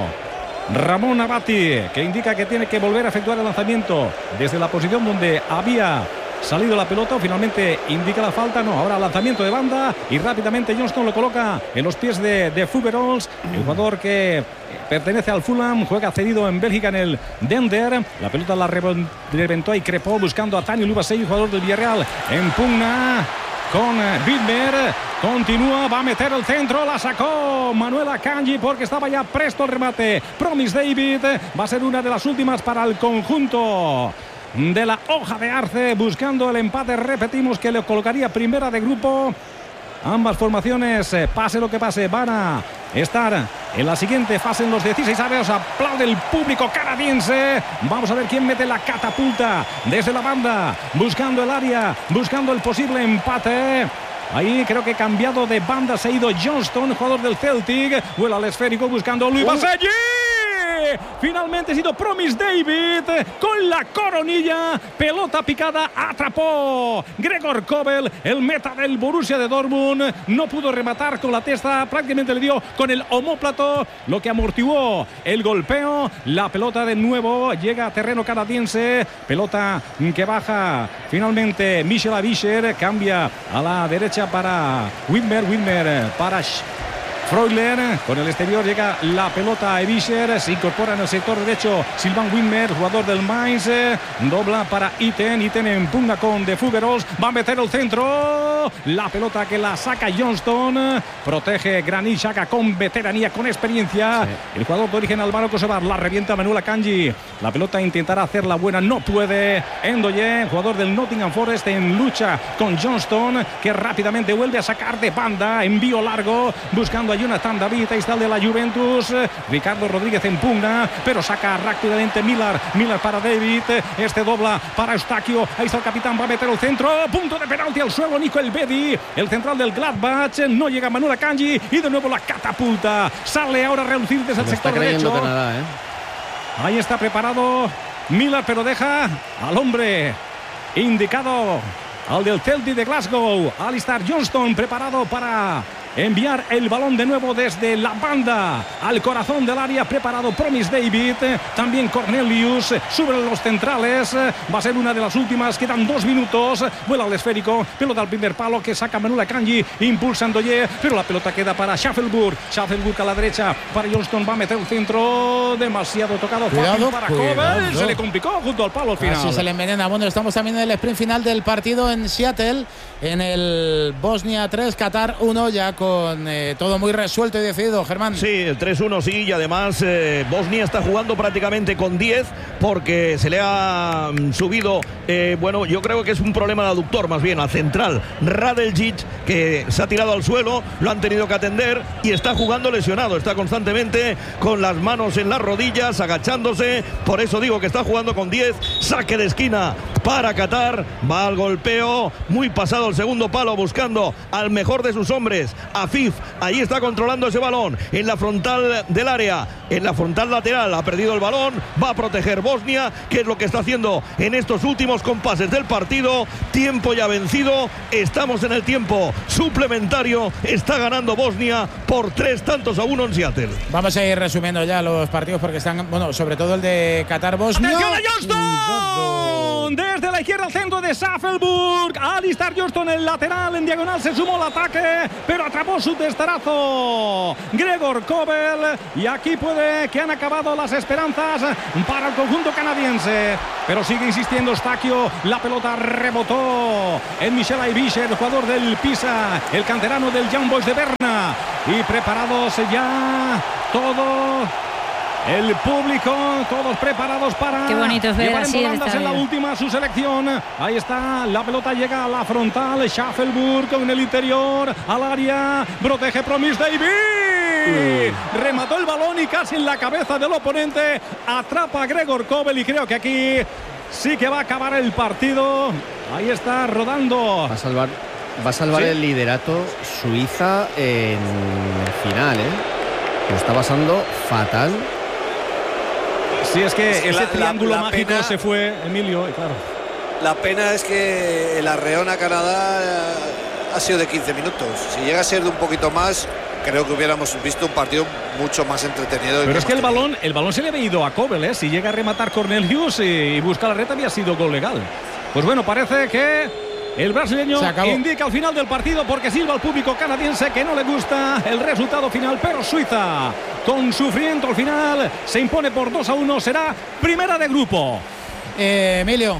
Ramón Abati, que indica que tiene que volver a efectuar el lanzamiento desde la posición donde había salido la pelota. O finalmente indica la falta. No, ahora lanzamiento de banda y rápidamente Johnston lo coloca en los pies de, de Fuggerholz, el jugador que pertenece al Fulham, juega cedido en Bélgica en el Dender. La pelota la reventó y crepó buscando a Tani Lubasei, jugador del Villarreal. En pugna con Widmer, continúa, va a meter el centro, la sacó Manuel Akanji porque estaba ya presto el remate. Promise David va a ser una de las últimas para el conjunto de la hoja de Arce, buscando el empate. Repetimos que le colocaría primera de grupo. Ambas formaciones, pase lo que pase, van a estar en la siguiente fase en los dieciséis avos. Aplaude el público canadiense. Vamos a ver quién mete la catapulta desde la banda, buscando el área, buscando el posible empate. Ahí creo que cambiado de banda se ha ido Johnston, jugador del Celtic. Vuela al esférico buscando Luis Baselli. Finalmente ha sido Promise David con la coronilla. Pelota picada, atrapó Gregor Kobel, el meta del Borussia de Dortmund. No pudo rematar con la testa, prácticamente le dio con el omóplato, lo que amortiguó el golpeo. La pelota de nuevo llega a terreno canadiense. Pelota que baja finalmente Michel Avischer, cambia a la derecha para Widmer, Widmer para Freuler, con el exterior llega la pelota a Avischer, se incorpora en el sector derecho Sylvain Widmer, jugador del Mainz, dobla para Itten, Itten en pugna con De Fuggerholz, va a meter el centro, la pelota que la saca Johnston, protege Granit Xhaka con veteranía, con experiencia, sí. El jugador de origen albano kosovar, la revienta Manuel Akanji, la pelota intentará hacerla buena, no puede, Ndoye, jugador del Nottingham Forest, en lucha con Johnston, que rápidamente vuelve a sacar de banda, envío largo, buscando a Jonathan David, ahí está el de la Juventus. Ricardo Rodríguez en pugna, pero saca rápidamente Millar. Millar para David, este dobla para Eustaquio, ahí está el capitán, va a meter el centro, punto de penalti al suelo Nico Elvedi, el central del Gladbach, no llega Manuel Akanji y de nuevo la catapulta, sale ahora a reducir desde el sector derecho. Canadá, ¿eh? Ahí está preparado Millar, pero deja al hombre indicado, al del Celtic de Glasgow, Alistair Johnston, preparado para enviar el balón de nuevo desde la banda al corazón del área. Preparado Promise David, también Cornelius, suben los centrales, va a ser una de las últimas, quedan dos minutos, vuela al esférico, pelota al primer palo que saca Manuel Akanji, impulsa Ndoye, pero la pelota queda para Schaffelburg, Schaffelburg a la derecha para Johnston, va a meter el centro, demasiado tocado, cuidado, fácil para cuidado. Kobel, se le complicó junto al palo al final. Así se le envenena. Bueno, estamos también en el sprint final del partido en Seattle, en el Bosnia tres, Qatar uno, ya con Con eh, todo muy resuelto y decidido, Germán. Sí, el tres uno sí, y además eh, Bosnia está jugando prácticamente con diez porque se le ha mm, subido, eh, bueno, yo creo que es un problema de aductor más bien, al central Radeljic, que se ha tirado al suelo, lo han tenido que atender y está jugando lesionado, está constantemente con las manos en las rodillas, agachándose, por eso digo que está jugando con diez, saque de esquina para Qatar. Va al golpeo, muy pasado el segundo palo, buscando al mejor de sus hombres, Afif. Ahí está controlando ese balón en la frontal del área, en la frontal lateral. Ha perdido el balón, va a proteger Bosnia, que es lo que está haciendo en estos últimos compases del partido. Tiempo ya vencido, estamos en el tiempo suplementario. Está ganando Bosnia por tres tantos a uno en Seattle. Vamos a ir resumiendo ya los partidos porque están, bueno, sobre todo el de Qatar-Bosnia. ¡Atención a Johnston! Desde la izquierda al centro de Saffelburg. Alistair Johnston, el lateral en diagonal, se sumó al ataque, pero atrapó su testarazo Gregor Kobel. Y aquí puede que han acabado las esperanzas para el conjunto canadiense. Pero sigue insistiendo Stakio. La pelota rebotó en Michel Aybisch, el jugador del Pisa, el canterano del Young Boys de Berna. Y preparados ya todo el público, todos preparados para Qué bonito es ver llevar así en volandas en la última su selección. Ahí está, la pelota llega a la frontal. Schaffelburg con el interior al área, protege Promise Davis. Uh. Remató el balón y casi en la cabeza del oponente atrapa a Gregor Kobel, y creo que aquí sí que va a acabar el partido. Ahí está rodando. Va a salvar, va a salvar ¿Sí? el liderato Suiza en el final, ¿eh? Lo está pasando fatal. Sí, es que es ese la, triángulo la, la mágico pena, se fue, Emilio, claro. La pena es que el arreón a Canadá ha sido de quince minutos. Si llega a ser de un poquito más, creo que hubiéramos visto un partido mucho más entretenido. Pero es que el balón, el balón se le había ido a Kobel, ¿eh? Si llega a rematar Cornelius y, y busca la red, había sido gol legal. Pues bueno, parece que el brasileño indica al final del partido, porque silba al público canadiense que no le gusta el resultado final, pero Suiza, con sufrimiento al final, se impone por dos a uno, será primera de grupo. Eh, Emilio.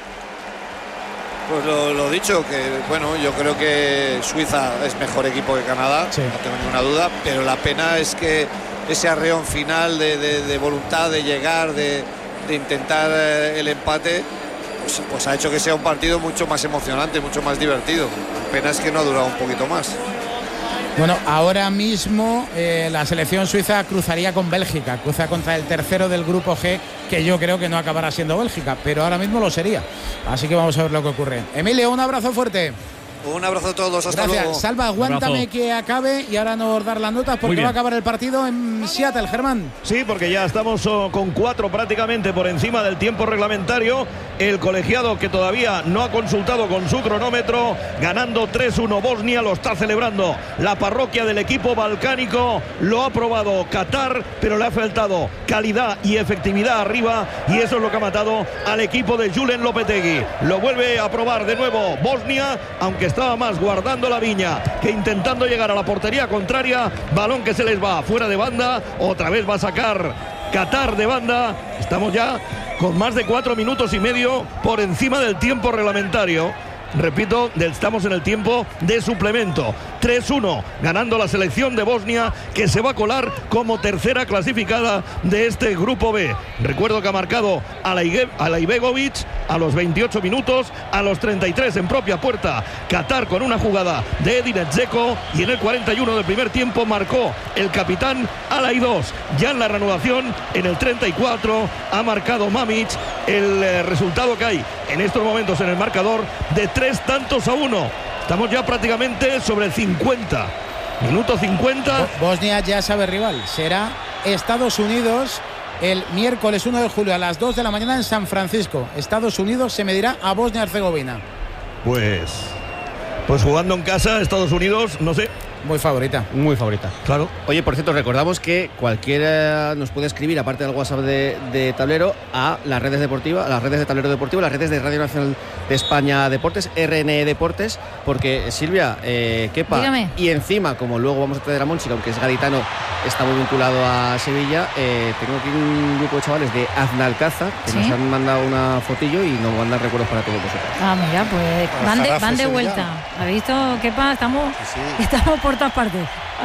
Pues lo, lo dicho, que bueno, yo creo que Suiza es mejor equipo que Canadá, sí. No tengo ninguna duda, pero la pena es que ese arreón final de, de, de voluntad de llegar, de, de intentar el empate, Pues, pues ha hecho que sea un partido mucho más emocionante, mucho más divertido. La pena es que no ha durado un poquito más. Bueno, ahora mismo eh, la selección suiza cruzaría con Bélgica, cruza contra el tercero del grupo G, que yo creo que no acabará siendo Bélgica, pero ahora mismo lo sería. Así que vamos a ver lo que ocurre. Emilio, un abrazo fuerte. Un abrazo a todos, hasta Gracias. luego. Salva, aguántame que acabe y ahora nos dar las notas porque va a acabar el partido en Seattle, Germán. Sí, porque ya estamos oh, con cuatro prácticamente por encima del tiempo reglamentario. El colegiado, que todavía no ha consultado con su cronómetro, ganando tres uno Bosnia, lo está celebrando la parroquia del equipo balcánico. Lo ha probado Qatar, pero le ha faltado calidad y efectividad arriba, y eso es lo que ha matado al equipo de Julen Lopetegui. Lo vuelve a probar de nuevo Bosnia, aunque estaba más guardando la viña que intentando llegar a la portería contraria. Balón que se les va fuera de banda, otra vez va a sacar Qatar de banda. Estamos ya con más de cuatro minutos y medio por encima del tiempo reglamentario. Repito, estamos en el tiempo de suplemento. tres uno ganando la selección de Bosnia, que se va a colar como tercera clasificada de este grupo B. Recuerdo que ha marcado Alaibegovic a los veintiocho minutos, a los treinta y tres en propia puerta Qatar con una jugada de Edin Dzeko, y en el cuarenta y uno del primer tiempo marcó el capitán Alai dos. Ya en la reanudación, en el treinta y cuatro, ha marcado Mamic. El eh, resultado que hay en estos momentos en el marcador de tres tantos a uno. Estamos ya prácticamente sobre el cincuenta. Minuto cincuenta. Bosnia ya sabe rival. Será Estados Unidos el miércoles uno de julio a las dos de la mañana en San Francisco. Estados Unidos se medirá a Bosnia-Herzegovina. Pues, pues jugando en casa, Estados Unidos, no sé. Muy favorita. Muy favorita. Claro. Oye, por cierto, recordamos que cualquiera nos puede escribir, aparte del WhatsApp de, de Tablero, a las redes deportivas, a las redes de Tablero Deportivo, las redes de Radio Nacional de España Deportes, R N E Deportes, porque Silvia, eh, Kepa, Dígame. Y encima, como luego vamos a traer a Monchi, aunque es gaditano, está muy vinculado a Sevilla, eh, tengo aquí un grupo de chavales de Aznalcázar que ¿Sí? nos han mandado una fotillo y nos mandan recuerdos para todos vosotros. Ah, mira, pues van de, van de vuelta. ¿Ha visto, Kepa? Estamos, sí, sí. estamos por todas partes.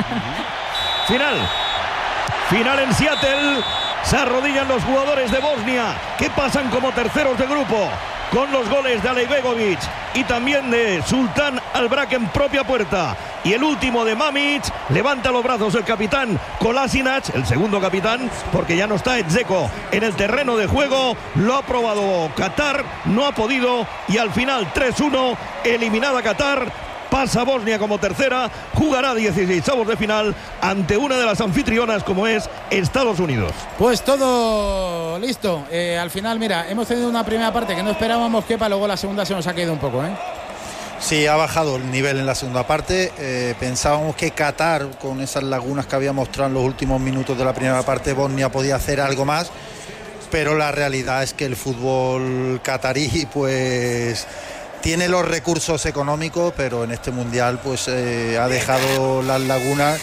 Final. Final en Seattle. Se arrodillan los jugadores de Bosnia, que pasan como terceros de grupo. con los goles de Alejbegovic y también de Sultán Albrak en propia puerta. Y el último de Mamic, levanta los brazos el capitán Kolasinac, el segundo capitán, porque ya no está Dzeko en el terreno de juego. Lo ha probado Qatar, no ha podido, y al final tres uno, eliminada Qatar. Pasa Bosnia como tercera, jugará dieciseisavos de final ante una de las anfitrionas como es Estados Unidos. Pues todo listo. Eh, al final, mira, hemos tenido una primera parte que no esperábamos, Kepa, luego la segunda se nos ha caído un poco, ¿eh? Sí, ha bajado el nivel en la segunda parte. Eh, pensábamos que Qatar, con esas lagunas que había mostrado en los últimos minutos de la primera parte, Bosnia podía hacer algo más, pero la realidad es que el fútbol qatarí, pues... tiene los recursos económicos, pero en este mundial pues eh, ha dejado las lagunas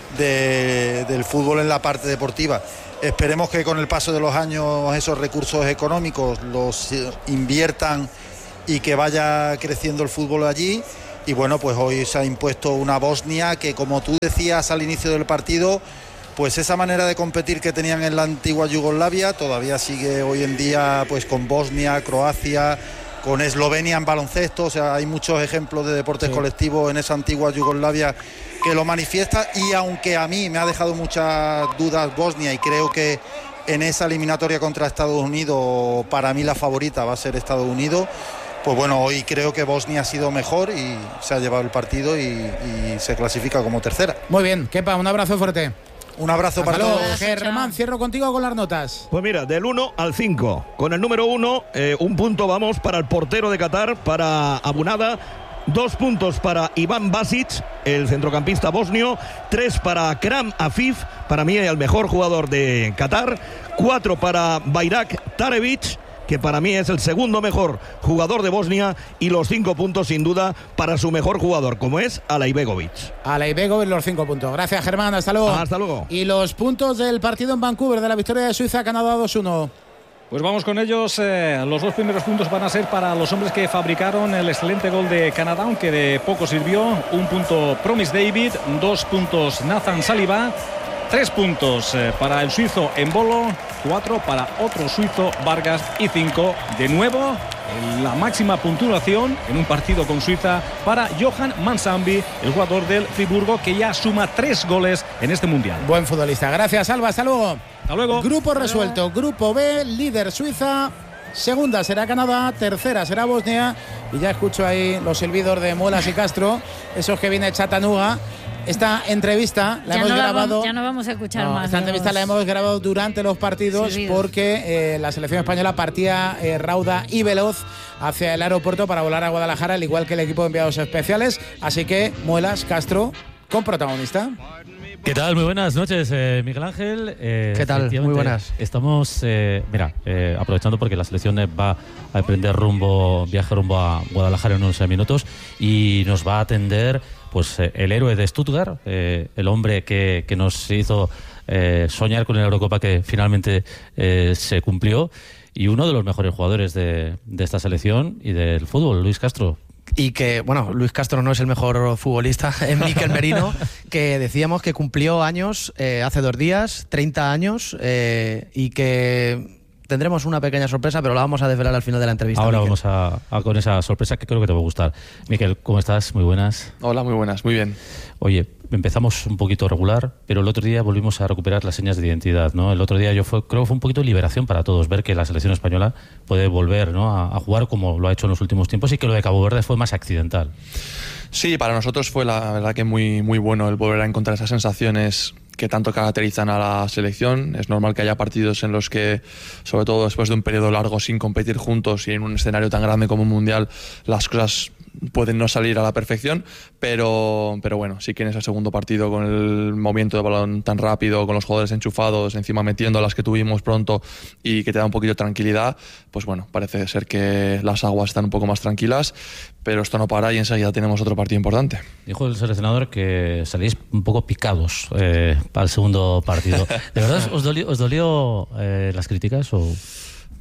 de, del fútbol en la parte deportiva. Esperemos que con el paso de los años esos recursos económicos los inviertan y que vaya creciendo el fútbol allí. Y bueno, pues hoy se ha impuesto una Bosnia que, como tú decías al inicio del partido, pues esa manera de competir que tenían en la antigua Yugoslavia todavía sigue hoy en día, pues con Bosnia, Croacia, con Eslovenia en baloncesto. O sea, hay muchos ejemplos de deportes sí. colectivos en esa antigua Yugoslavia que lo manifiesta. Y aunque a mí me ha dejado muchas dudas Bosnia, y creo que en esa eliminatoria contra Estados Unidos para mí la favorita va a ser Estados Unidos, pues bueno, hoy creo que Bosnia ha sido mejor y se ha llevado el partido y, y se clasifica como tercera. Muy bien, Kepa, un abrazo fuerte. Un abrazo para todos. Germán, cierro contigo con las notas. Pues mira, del uno al cinco. Con el número uno, eh, un punto vamos para el portero de Qatar, para Abunada. Dos puntos para Iván Basic, el centrocampista bosnio. Tres para Akram Afif, para mí el mejor jugador de Qatar. Cuatro para Bayrak Tarevic, que para mí es el segundo mejor jugador de Bosnia, y los cinco puntos sin duda para su mejor jugador, como es Alejbegovic. Alejbegovic, los cinco puntos. Gracias, Germán, hasta luego. Hasta luego. Y los puntos del partido en Vancouver, de la victoria de Suiza, Canadá dos uno. Pues vamos con ellos. Eh, los dos primeros puntos van a ser para los hombres que fabricaron el excelente gol de Canadá, aunque de poco sirvió. Un punto Promise David, dos puntos Nathan Saliba, tres puntos eh, para el suizo Embolo, cuatro para otro suizo Vargas y cinco de nuevo en la máxima puntuación en un partido con Suiza para Johan Mansambi, el jugador del Friburgo, que ya suma tres goles en este mundial. Buen futbolista. Gracias, Alba. Hasta luego. Hasta luego. Grupo resuelto. Grupo B, líder Suiza. Segunda será Canadá, tercera será Bosnia. Y ya escucho ahí los silbidos de Muelas y Castro, esos que viene Chattanooga. Esta entrevista la ya hemos no grabado. La vamos, ya no vamos a escuchar no, más. Esta entrevista la hemos grabado durante los partidos sí, porque eh, la selección española partía eh, rauda y veloz hacia el aeropuerto para volar a Guadalajara, al igual que el equipo de enviados especiales. Así que Muelas, Castro, con protagonista. ¿Qué tal? Muy buenas noches, eh, Miguel Ángel. Eh, ¿Qué tal? Muy buenas. Estamos, eh, mira, eh, aprovechando porque la selección va a emprender rumbo, viaje rumbo a Guadalajara en unos minutos, y nos va a atender pues eh, el héroe de Stuttgart, eh, el hombre que, que nos hizo eh, soñar con la Eurocopa, que finalmente eh, se cumplió, y uno de los mejores jugadores de, de esta selección y del fútbol, Luis Castro. Y que, bueno, Luis Castro no es el mejor futbolista, es Mikel Merino, que decíamos que cumplió años eh, hace dos días, treinta años, eh, y que tendremos una pequeña sorpresa, pero la vamos a desvelar al final de la entrevista. Ahora Mikel. vamos a, a con esa sorpresa que creo que te va a gustar. Mikel, ¿cómo estás? Muy buenas. Hola, muy buenas, muy bien. Oye, empezamos un poquito regular, pero el otro día volvimos a recuperar las señas de identidad, ¿no? El otro día yo fue, creo que fue un poquito de liberación para todos, ver que la selección española puede volver, ¿no?, a, a jugar como lo ha hecho en los últimos tiempos, y que lo de Cabo Verde fue más accidental. Sí, para nosotros fue la verdad que muy, muy bueno el volver a encontrar esas sensaciones que tanto caracterizan a la selección. Es normal que haya partidos en los que, sobre todo después de un periodo largo sin competir juntos y en un escenario tan grande como un mundial, las cosas pueden no salir a la perfección, pero, pero bueno, sí que en ese segundo partido, con el movimiento de balón tan rápido, con los jugadores enchufados, encima metiendo las que tuvimos pronto y que te da un poquito de tranquilidad, pues bueno, parece ser que las aguas están un poco más tranquilas, pero esto no para y enseguida tenemos otro partido importante. Dijo el seleccionador que salís un poco picados eh, para el segundo partido. ¿De verdad os dolió, os dolió eh, las críticas o...?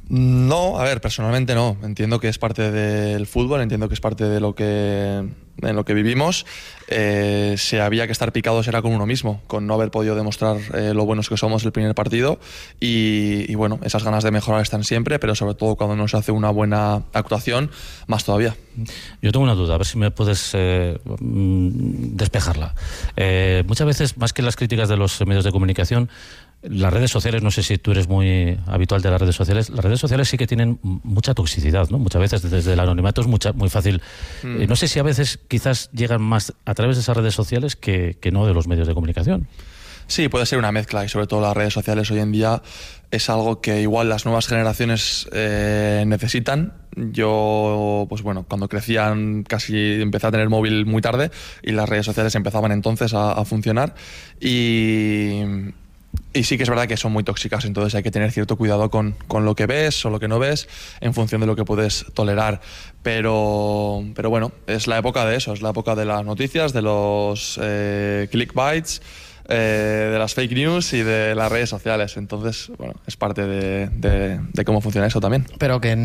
No, a ver, personalmente no. Entiendo que es parte del fútbol, entiendo que es parte de lo que en lo que vivimos. Eh, si había que estar picados era con uno mismo, con no haber podido demostrar eh, lo buenos que somos el primer partido y, y bueno, esas ganas de mejorar están siempre, pero sobre todo cuando no se hace una buena actuación, más todavía. Yo tengo una duda, a ver si me puedes eh, despejarla. Eh, muchas veces, más que las críticas de los medios de comunicación, las redes sociales, no sé si tú eres muy habitual de las redes sociales, las redes sociales sí que tienen mucha toxicidad, ¿no? Muchas veces desde el anonimato es mucha, muy fácil. Mm. Eh, no sé si a veces quizás llegan más a través de esas redes sociales que, que no de los medios de comunicación. Sí, puede ser una mezcla y sobre todo las redes sociales hoy en día es algo que igual las nuevas generaciones eh, necesitan. Yo, pues bueno, cuando crecían casi empecé a tener móvil muy tarde y las redes sociales empezaban entonces a, a funcionar y... Y sí que es verdad que son muy tóxicas, entonces hay que tener cierto cuidado con, con lo que ves o lo que no ves en función de lo que puedes tolerar. Pero, pero bueno, es la época de eso, es la época de las noticias, de los eh, clickbaits, eh, de las fake news y de las redes sociales. Entonces, bueno, es parte de, de, de cómo funciona eso también. Pero que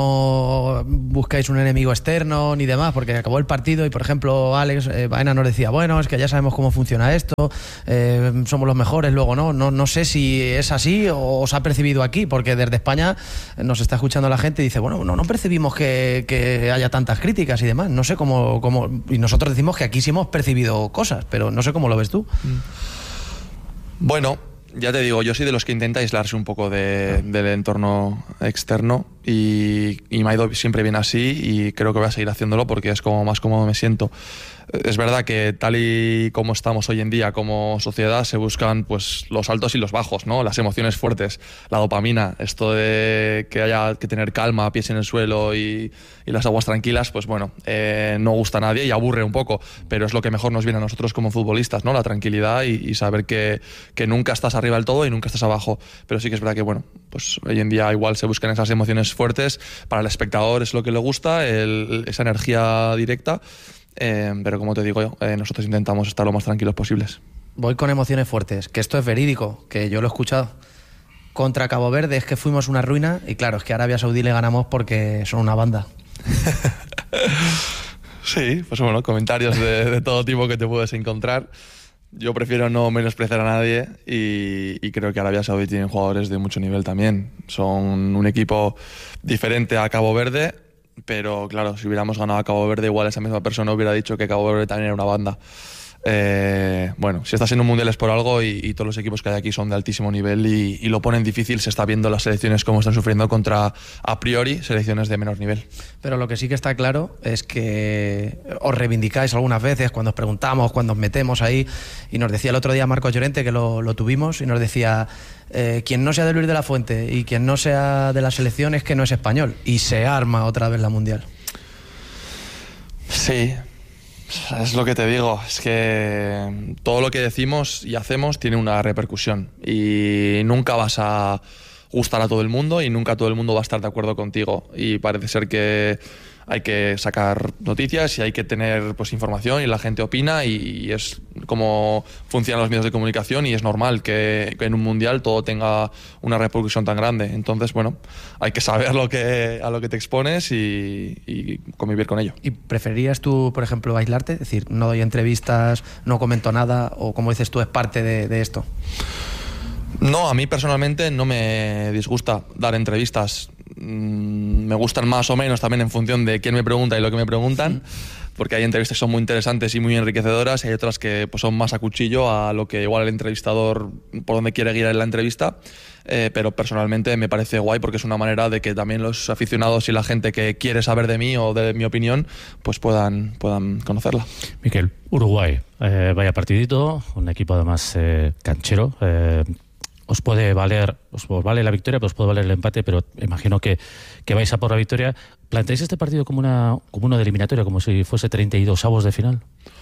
no buscáis un enemigo externo ni demás, porque acabó el partido y, por ejemplo, Alex eh, Baena nos decía, bueno, es que ya sabemos cómo funciona esto, eh, somos los mejores, luego no. no. No sé si es así o os ha percibido aquí, porque desde España nos está escuchando la gente y dice, bueno, no, no percibimos que, que haya tantas críticas y demás. No sé cómo, cómo... Y nosotros decimos que aquí sí hemos percibido cosas, pero no sé cómo lo ves tú. Mm. Bueno, ya te digo, yo soy de los que intenta aislarse un poco de, del entorno externo y, y me ha ido siempre bien así y creo que voy a seguir haciéndolo porque es como más cómodo me siento. Es verdad que tal y como estamos hoy en día como sociedad se buscan pues los altos y los bajos, ¿no? Las emociones fuertes, la dopamina, esto de que haya que tener calma, pies en el suelo y, y las aguas tranquilas, pues bueno, eh, no gusta a nadie y aburre un poco, pero es lo que mejor nos viene a nosotros como futbolistas, ¿no? La tranquilidad y, y saber que, que nunca estás arriba del todo y nunca estás abajo, pero sí que es verdad que bueno, pues hoy en día igual se buscan esas emociones fuertes, para el espectador es lo que le gusta, el, esa energía directa. Eh, pero como te digo yo, eh, nosotros intentamos estar lo más tranquilos posibles. Voy con emociones fuertes, que esto es verídico, que yo lo he escuchado. Contra Cabo Verde es que fuimos una ruina y claro, es que a Arabia Saudí le ganamos porque son una banda. Sí, pues bueno, comentarios de, de todo tipo que te puedes encontrar. Yo prefiero no menospreciar a nadie y, y creo que Arabia Saudí tiene jugadores de mucho nivel también. Son un equipo diferente a Cabo Verde, pero claro, si hubiéramos ganado a Cabo Verde, igual esa misma persona hubiera dicho que Cabo Verde también era una banda. Eh, bueno, si estás en un mundial es por algo y, y todos los equipos que hay aquí son de altísimo nivel y, y lo ponen difícil. Se está viendo las selecciones cómo están sufriendo contra, a priori, selecciones de menor nivel. Pero lo que sí que está claro es que os reivindicáis algunas veces cuando os preguntamos, cuando os metemos ahí, y nos decía el otro día Marcos Llorente, que lo, lo tuvimos, y nos decía eh, quien no sea de Luis de la Fuente y quien no sea de la selección es que no es español, y se arma otra vez la Mundial. Sí. Es lo que te digo, es que todo lo que decimos y hacemos tiene una repercusión y nunca vas a gustar a todo el mundo y nunca todo el mundo va a estar de acuerdo contigo y parece ser que hay que sacar noticias y hay que tener pues información y la gente opina y es como funcionan los medios de comunicación y es normal que, que en un mundial todo tenga una repercusión tan grande. Entonces, bueno, hay que saber lo que, a lo que te expones y, y convivir con ello. ¿Y preferirías tú, por ejemplo, aislarte? Es decir, no doy entrevistas, no comento nada o, como dices tú, es parte de, de esto. No, a mí personalmente no me disgusta dar entrevistas. Mm, me gustan más o menos también en función de quién me pregunta y lo que me preguntan, porque hay entrevistas que son muy interesantes y muy enriquecedoras y hay otras que pues, son más a cuchillo a lo que igual el entrevistador por donde quiere guiar en la entrevista, eh, pero personalmente me parece guay porque es una manera de que también los aficionados y la gente que quiere saber de mí o de mi opinión pues puedan, puedan conocerla. Miquel, Uruguay, eh, vaya partidito, un equipo además eh, canchero. Eh, os puede valer, os vale la victoria, pero os puede valer el empate, pero imagino que, que vais a por la victoria. ¿Planteáis este partido como una como uno de eliminatoria, como si fuese treinta y dos avos de final?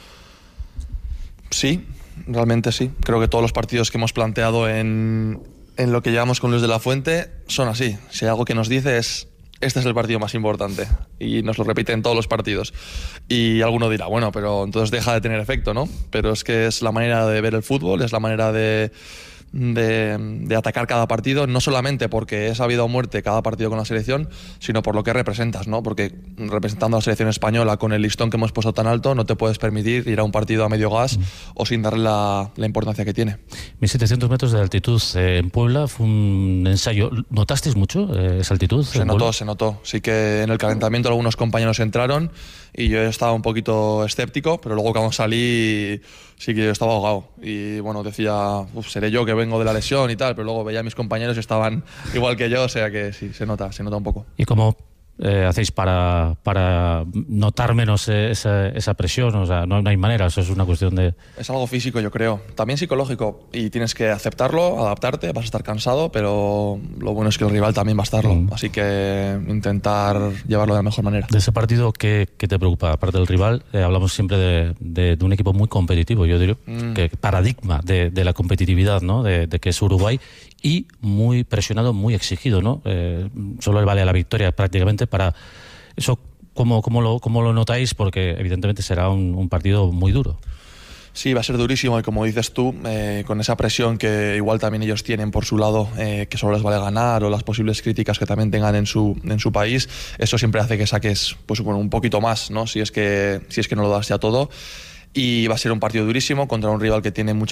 Sí, realmente sí. Creo que todos los partidos que hemos planteado en, en lo que llevamos con Luis de la Fuente son así. Si hay algo que nos dice es este es el partido más importante y nos lo repite en todos los partidos y alguno dirá, bueno, pero entonces deja de tener efecto, ¿no? Pero es que es la manera de ver el fútbol, es la manera de de, de atacar cada partido, no solamente porque es a vida o muerte cada partido con la selección, sino por lo que representas, ¿no? Porque representando a la selección española con el listón que hemos puesto tan alto, no te puedes permitir ir a un partido a medio gas mm. o sin darle la, la importancia que tiene. mil setecientos metros de altitud eh, en Puebla fue un ensayo. ¿Notasteis mucho eh, esa altitud? Se notó, Puebla? se notó. Sí que en el calentamiento algunos compañeros entraron y yo estaba un poquito escéptico, pero luego cuando salí sí que yo estaba ahogado. Y bueno, decía, uf, seré yo que vengo de la lesión y tal, pero luego veía a mis compañeros y estaban igual que yo, o sea que sí, se nota, se nota un poco. ¿Y cómo eh, hacéis para, para notar menos esa, esa presión? O sea, no, no hay manera, eso es una cuestión de... Es algo físico, yo creo, también psicológico, y tienes que aceptarlo, adaptarte, vas a estar cansado, pero lo bueno es que el rival también va a estarlo, mm. así que intentar llevarlo de la mejor manera. De ese partido, ¿qué, qué te preocupa? Aparte del rival, eh, hablamos siempre de, de, de un equipo muy competitivo, yo diría, mm. que paradigma de, de la competitividad, ¿no? De, de que es Uruguay, y muy presionado, muy exigido, ¿no? Eh, solo le vale la victoria prácticamente para eso. ¿Cómo, cómo, lo, cómo lo notáis? Porque evidentemente será un, un partido muy duro. Sí, va a ser durísimo y como dices tú, eh, con esa presión que igual también ellos tienen por su lado, eh, que solo les vale ganar, o las posibles críticas que también tengan en su, en su país, eso siempre hace que saques pues, bueno, un poquito más, ¿no? Si es que, si es que no lo das ya todo. Y va a ser un partido durísimo contra un rival que tiene mucha